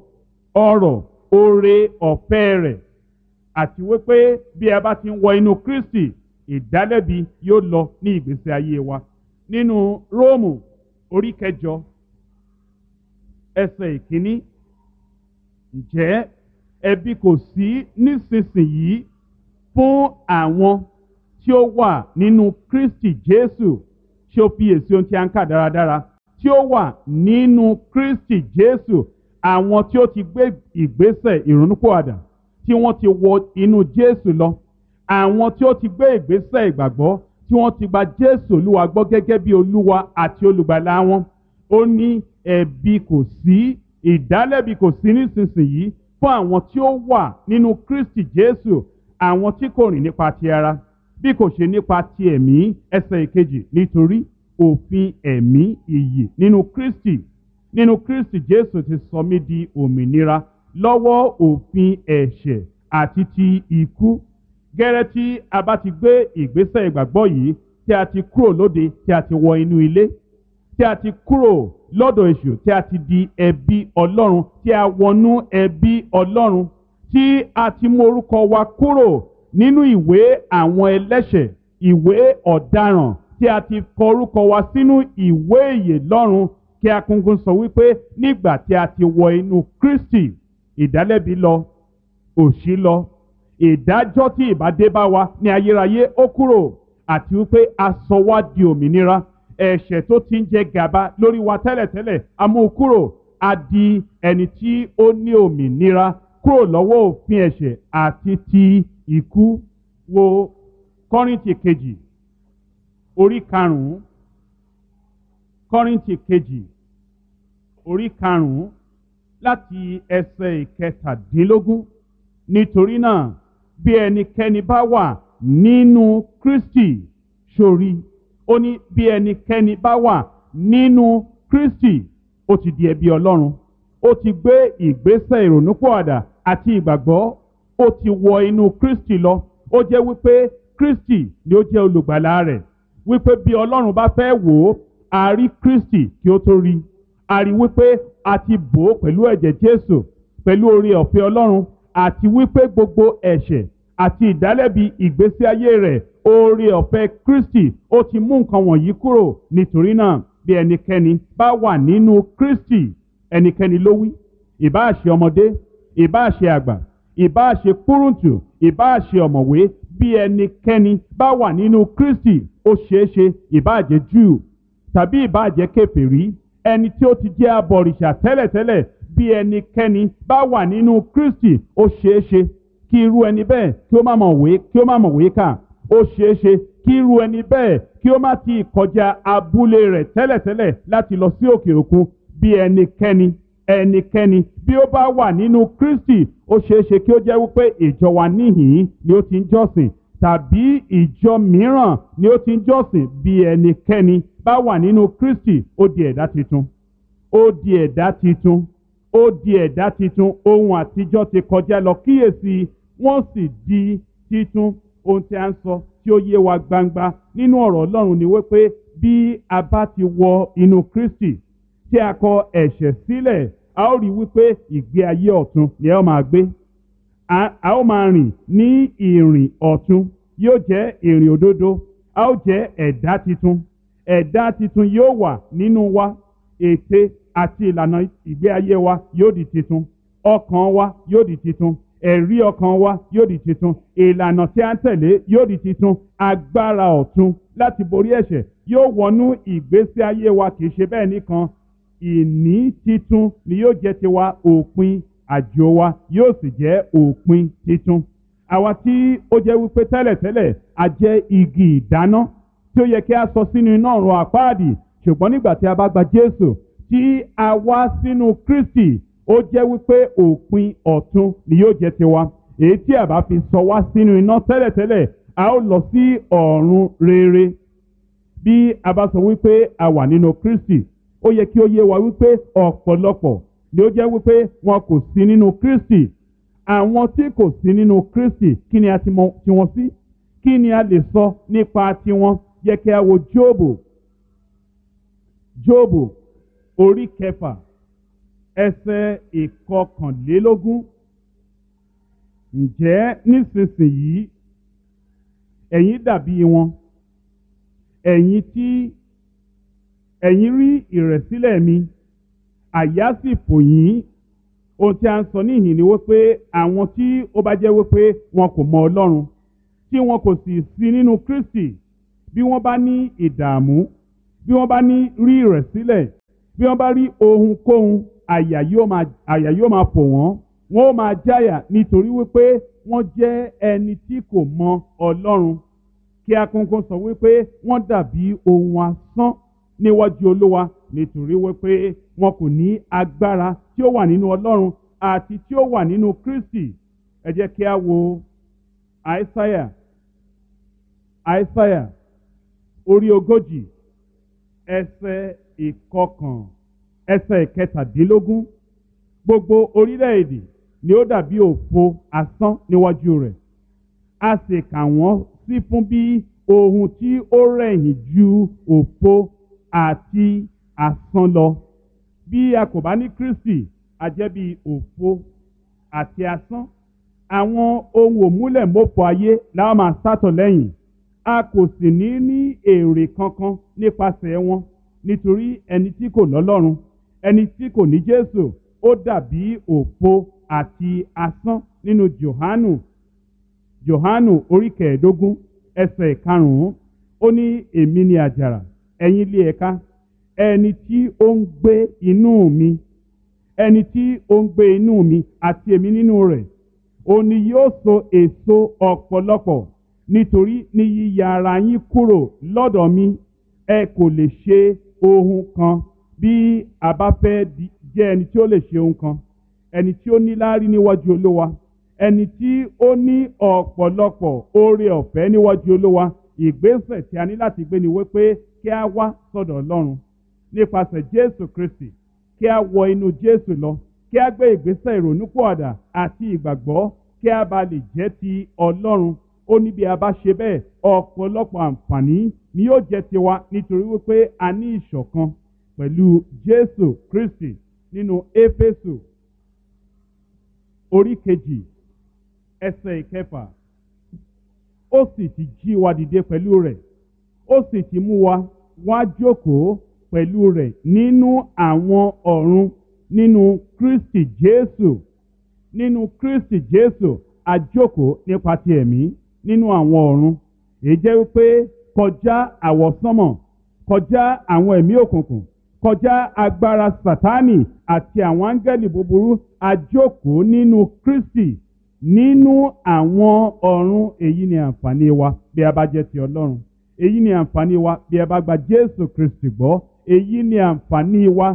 oore ọ̀fẹ́ rẹ̀. Àti wípé bí a bá ti ń wọ inú Kristi, ìdálẹ́bi yóò lọ ní ìgbésí ayé wa. Nínú Róòmù orí 8 ẹsẹ̀ 1, ǹjẹ́ ẹ̀bi kò sí nísinsìnyí fún àwọn tí ó wà nínú Kristi Jésù? Ṣé o fiyèsí ohun tí a ń kà dáradára? Tí ó wà nínú Kristi Jésù, àwọn tí ó ti gbé ìgbésẹ̀ ìrònúpìwàdà, tí wọ́n ti wọ inú Jésù lọ, àwọn tí ó ti gbé ìgbésẹ̀ ìgbàgbọ́, tí wọ́n ti gba Jésù Olúwa gbọ́ gẹ́gẹ́ bí Olúwa àti olùgbàlà wọn. Ó ní ẹ̀bi kò sí, ìdálẹ́bi kò sí nísinsìnyí fún àwọn tí ó wà nínú Kristi Jésù, àwọn tí kò rìn nípa ti ara bí kò ṣe nípa ti ẹ̀mí. Ẹsẹ̀ ìkejì, nítorí òfin ẹ̀mí ìyè nínú Kristi Jésù ti sọ mí di òmìnira lọ́wọ́ òfin ẹ̀ṣẹ̀ àti ti ikú. Gẹ́rẹ́ tí a bá ti gbé ìgbésẹ̀ ìgbàgbọ́ yìí, tí a ti kúrò lóde, tí a ti wọ inú ilé, tí a ti kúrò lọ́dọ̀ èṣù, tí a ti di ẹbí Ọlọ́run, tí a wọnú ẹbí Ọlọ́run, tí a ti mú orúkọ wa kúrò nínú ìwé àwọn ẹlẹ́ṣẹ̀, ìwé ọ̀daràn, tí a ti kọ orúkọ wa sínú ìwé ìyè lọ́run, kí a kúnkún sọ wípé nígbà tí a ti wọ inú Kristi, ìdálẹ́bi lọ, òṣì lọ, ìdájọ́ tí ìbá dé bá wa ní ayérayé ó kúrò, àti wípé a sọ wá di òmìnira. Ẹ̀ṣẹ̀ tó ti ń jẹ gàba lórí wa tẹ́lẹ̀tẹ́lẹ̀ a mú kúrò, a di ẹni tí ó ní òmìnira kúrò lọ́wọ́ òfin ẹ̀ṣẹ̀ àti ti ikú. Wo Kọ́ríńtì kejì orí karùn-ún, Kọ́ríńtì kejì orí karùn-ún láti ẹsẹ̀ ìkẹtàdínlógún. Nítorí náà, bí ẹnikẹ́ni bá wà nínú Kristi, sórí, ó ní bí ẹnikẹ́ni bá wà nínú Kristi, ó ti di ẹbí Ọlọ́run, ó ti gbé ìgbésẹ̀ ìrònúpìwàdà àti ìgbàgbọ́, ó ti wọ inú Kristi lọ. Ó jẹ́ wípé Kristi ni ó jẹ́ olùgbàlà rẹ̀, wípé bí Ọlọ́run bá fẹ́ wò ó, a rí Kristi kí ó tó rí, a rí wípé a ti bò ó pẹ̀lú ẹ̀jẹ̀ Jésù, pẹ̀lú oore ọ̀fẹ́ Ọlọ́run, àti wípé gbogbo ẹ̀ṣẹ̀ àti ìdálẹ́bi ìgbésí ayé rẹ̀, oore ọ̀fẹ́ Kristi ó ti mú nǹkan wọ̀nyí kúrò. Nítorí náà, bí ẹnikẹ́ni bá wà nínú Kristi, ẹnikẹ́ni ló wí, ìbáà ṣe ọmọdé, ìbáà ṣe àgbà, ìbáà ṣe kúrúntù, ìbáà ṣe ọ̀mọ̀wé, bí ẹnikẹ́ni bá wà nínú Kristi, ó ṣeéṣe ìbáà jẹ́ Júù tàbí ìbáà jẹ́ kèfèrí, ẹni tí ó ti jẹ́ abọ̀rìṣà tẹ́lẹ̀tẹ́lẹ̀, bí ẹnikẹ́ni bá wà nínú Kristi, ó ṣeéṣe kí irú ẹni bẹ́ẹ̀ kí ó má mọ̀wé kà, ó ṣeéṣe kí irú ẹni bẹ́ẹ̀ kí ó má ti kọjá abúlé rẹ̀ tẹ́lẹ̀tẹ́lẹ̀ láti lọ sí òkè òkun. Bí ẹnikẹ́ni bí ó bá wà nínú Kristi, ó ṣeéṣe kí ó jẹ́ wípé ìjọ wa níhìn-ín ni ó ti ń jọ́sìn, tàbí ìjọ mìíràn ni ó ti ń jọ́sìn. Bí ẹnikẹ́ni bá wà nínú Kristi, ó di ẹ̀dá titun, ó di ẹ̀dá titun, ó di ẹ̀dá titun. Ohun àtijọ́ ti kọjá lọ, kíyèsí wọ́n sì di titun. Ohun tí a ń sọ tí ó yé wa gbangba nínú ọ̀rọ̀ Ọlọ́run ni wípé bí a bá ti wọ inú Kristi, tí a kọ ẹ̀ṣẹ̀ sílẹ̀, a ó rí wípé ìgbé ayé ọ̀tun ni a ó máa gbé. A ó máa rìn ní ìrìn ọ̀tun, yóò jẹ́ ìrìn òdodo, a ó jẹ́ ẹ̀dá titun. Ẹ̀dá titun yóò wà nínú wa, ète àti ìlànà ìgbé ayé wa yóò di titun, ọkàn wa yóò di titun, ẹ̀rí ọkàn wa yóò di titun, ìlànà tí a ń tẹ̀lé yóò di titun, agbára ọ̀tun láti borí ẹ̀ṣẹ̀ yóò wọnú ìgbésí ayé wa. Kì í ṣe bẹ́ẹ̀ nìkan, ìní titun ni yóò jẹ́ tiwa, òpin àjò wa yóò sì jẹ́ òpin titun. Àwa tí ó jẹ́ wípé tẹ́lẹ̀tẹ́lẹ̀ a jẹ́ igi ìdáná tí ó yẹ kí a sọ sínú iná ọ̀run àpáàdì, ṣùgbọ́n nígbà tí a bá gba Jésù tí a wá sínú Kristi, ó jẹ́ wípé òpin ọ̀tun ni yóò jẹ́ tiwa. Èyí tí a bá fi sọ wá sínú iná tẹ́lẹ̀tẹ́lẹ̀, a ó lọ sí ọ̀run rere. Bí a bá sọ wípé a wà nínú Kristi, ó yẹ kí ó yé wa wípé ọ̀pọ̀lọpọ̀ ni ó jẹ́ wípé wọn kò sí nínú Kristi. Àwọn tí kò sí nínú Kristi, kí ni a ti mọ̀ tiwọn sí? Kí ni a lè sọ nípa tiwọn? Yẹ kí a wo Jóòbù orí 6 ẹsẹ̀ 21. Ǹjẹ́ nísinsìnyí ẹ̀yin dàbí wọn, ẹ̀yin tí ẹ̀yin rí ìrẹ̀sílẹ̀ mi, àyà sì fò yín, ohun tí a ń sọ níhìn ni wípé àwọn tí ó bá jẹ́ wípé wọn kò mọ Ọlọ́run tí wọn kò sì sí nínú Kristi, bí wọ́n bá ní ìdààmú, bí wọ́n bá ní rí ìrẹ̀sílẹ̀, bí wọ́n bá rí ohunkóhun, àyà yóò máa fò wọ́n, wọ́n ó máa jáyà nítorí wípé wọ́n jẹ́ ẹni tí kò mọ Ọlọ́run. Kí a kúnkún sọ wípé wọ́n dàbí ohun asán níwájú Olúwa nítorí wípé wọn kò ní agbára tí ó wà nínú Ọlọ́run àti tí ó wà nínú Kristi. Ẹ jẹ́ kí a wo Àìsáyà orí 40 ẹsẹ̀ ìkẹtàdínlógún. Gbogbo orílẹ̀-èdè ni ó dàbí òfo asán níwájú rẹ̀, a sì kà wọ́n sí fún bí ohun tí ó rẹ̀yìn ju òfo àti asán lọ. Bí a kò bá ní Kristi, a jẹ́ bí òfo àti asán. Àwọn ohun òmúlẹ̀mófo ayé la máa sátọ̀ lẹ́yìn, a kò sì ní èrè kankan nípasẹ̀ wọn, nítorí ẹni tí kò lọ́lọ́run, ẹni tí kò ní Jésù, ó dàbí òfo àti asán. Nínú Jòhánù orí 15 ẹsẹ̀ 5, ó ní èmi ni àjàrà, ẹ̀yin ilé ẹ̀ka, ẹni tí ó ń gbé inú mi, ẹni tí ó ń gbé inú mi àti èmi nínú rẹ̀, òun ni yóò so èso ọ̀pọ̀lọpọ̀, nítorí ní yíya ara yín kúrò lọ́dọ̀ mi ẹ kò lè ṣe ohun kan. Bí a bá fẹ́ jẹ́ ẹni tí ó lè ṣe ohun kan, ẹni tí ó níláárí níwájú Olúwa, ẹni tí ó ní ọ̀pọ̀lọpọ̀ oore ọ̀fẹ́ níwájú Olúwa, ìgbésẹ̀ tí a ní láti gbé ni wípé kí a wá sọ́dọ̀ Ọlọ́run nípasẹ̀ Jésù Kristi, kí a wọ inú Jésù lọ, kí a gbé ìgbésẹ̀ ìrònúpìwàdà àti ìgbàgbọ́, kí a bá lè jẹ́ ti Ọlọ́run. Ó ní bí a bá ṣe bẹ́ẹ̀, ọ̀pọ̀lọpọ̀ àǹfààní ni yóò jẹ́ tiwa, nítorí wípé a ní ìṣọ̀kan pẹ̀lú Jésù Kristi. Nínú Éfésù orí 2 ẹsẹ̀ 6, ó sì ti jí wa dìde pẹ̀lú rẹ̀, ó sì ti mú wa wá jókòó pẹ̀lú rẹ̀ nínú àwọn ọ̀run nínú Kristi Jésù. Nínú Kristi Jésù a jókòó nípa ti ẹ̀mí nínú àwọn ọ̀run. Èyí jẹ́ wípé kọjá àwọsánmọ̀, kọjá àwọn ẹ̀mí òkùnkùn, kọjá agbára Sátánì àti àwọn áńgẹ́lì búburú, a jókòó nínú Kristi nínú àwọn ọ̀run. Èyí ni àǹfààní wa bí a bá jẹ́ ti Ọlọ́run. Èyí ni àǹfààní wa bí a bá gba Jésù Kristi gbọ́. Èyí ni àǹfààní wa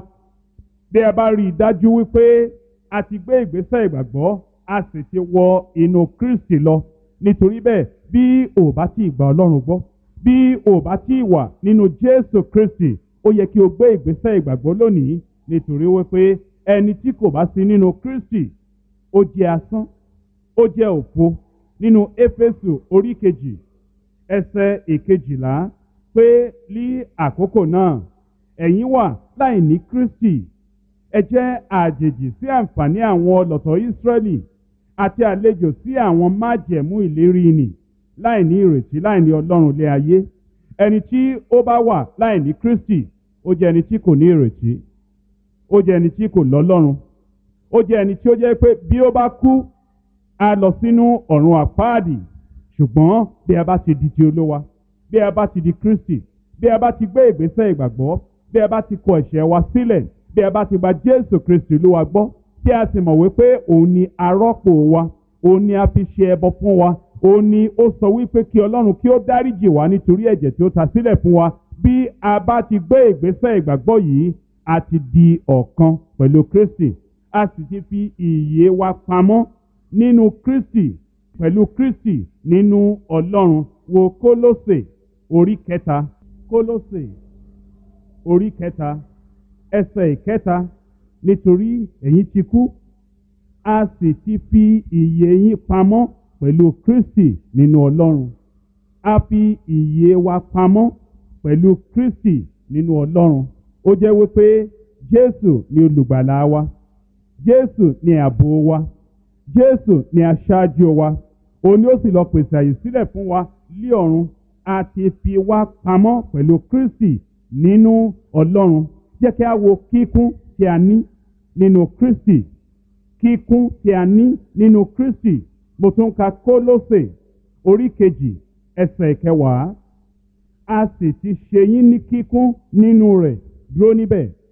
bí a bá rí i dájú wípé a ti gbé ìgbésẹ̀ ìgbàgbọ́, a sì ti wọ inú Kristi lọ. Nítorí bẹ́ẹ̀, bí o bá ti gba Ọlọ́run gbọ́, bí o bá ti wà nínú Jésù Kristi, ó yẹ kí o gbé ìgbésẹ̀ ìgbàgbọ́ lónìí, nítorí wípé ẹni tí kò bá sí nínú Kristi, ó jẹ́ asán, ó jẹ́ òfo. Nínú Éfésù orí 2 ẹsẹ̀ 12 pé ní àkókò náà ẹ̀yin wà láì ní Kristi, ẹ jẹ́ àjèjì sí àǹfààní àwọn ọlọ̀tọ̀ Ísírẹ́lì àti àlejò sí àwọn májẹ̀mú ìlérí nì, láì ní ìrètí, láì ní Ọlọ́run lé ayé. Ẹni tí ó bá wà láì ní Kristi, ó jẹ́ ẹni tí kò ní ìrètí, ó jẹ́ ẹni tí kò lọ́lọ́run, ó jẹ́ ẹni tí ó jẹ́ pé bí ó bá kú, a lọ sínú ọ̀run àpáàdì. Ṣùgbọ́n bí a bá ti di ti Olúwa, bí a bá ti di Kristi, bí a bá ti gbé ìgbésẹ̀ ìgbàgbọ́, bí a bá ti kọ ẹ̀ṣẹ̀ wa sílẹ̀, bí a bá ti gba Jésù Kristi Olúwa gbọ́, tí a sì mọ̀ wípé òun ni arọ́pò wa, òun ni a fi ṣe ẹbọ fún wa, òun ni ó sọ wípé kí Ọlọ́run kí ó dáríjì wá nítorí ẹ̀jẹ̀ tí ó ta sílẹ̀ fún wa. Bí a bá ti gbé ìgbésẹ̀ ìgbàgbọ́ yìí, a ti di ọ̀kan pẹ̀lú Kristi, a sì ti fi ìyè wa pamọ́ nínú Kristi, pẹ̀lú Kristi nínú Ọlọ́run. Wo Kólósè orí 3, Kólósè orí 3 ẹsẹ̀ 3, nítorí ẹ̀yin ti kú, a sì ti fi ìyè yín pamọ́ pẹ̀lú Kristi nínú Ọlọ́run. A fi ìyè wa pamọ́ pẹ̀lú Kristi nínú Ọlọ́run. Ó jẹ́ wípé Jésù ni olùgbàlà wa, Jésù ni ààbò wa, Jésù ni aṣáájú wa. Òun ni ó sì lọ pèsè àyè sílẹ̀ fún wa lí ọ̀run. A ti fi wá pamọ́ pẹ̀lú Kristi nínú Ọlọ́run. Jẹ́ kí a wo kíkún tí a ní nínú Kristi. kíkún tí a ní nínú Kristi. Mo tún ka Kólósè orí kejì ẹsẹ̀ kẹwàá. A sì ti ṣe yín ní kíkún nínú rẹ̀, dúró níbẹ̀.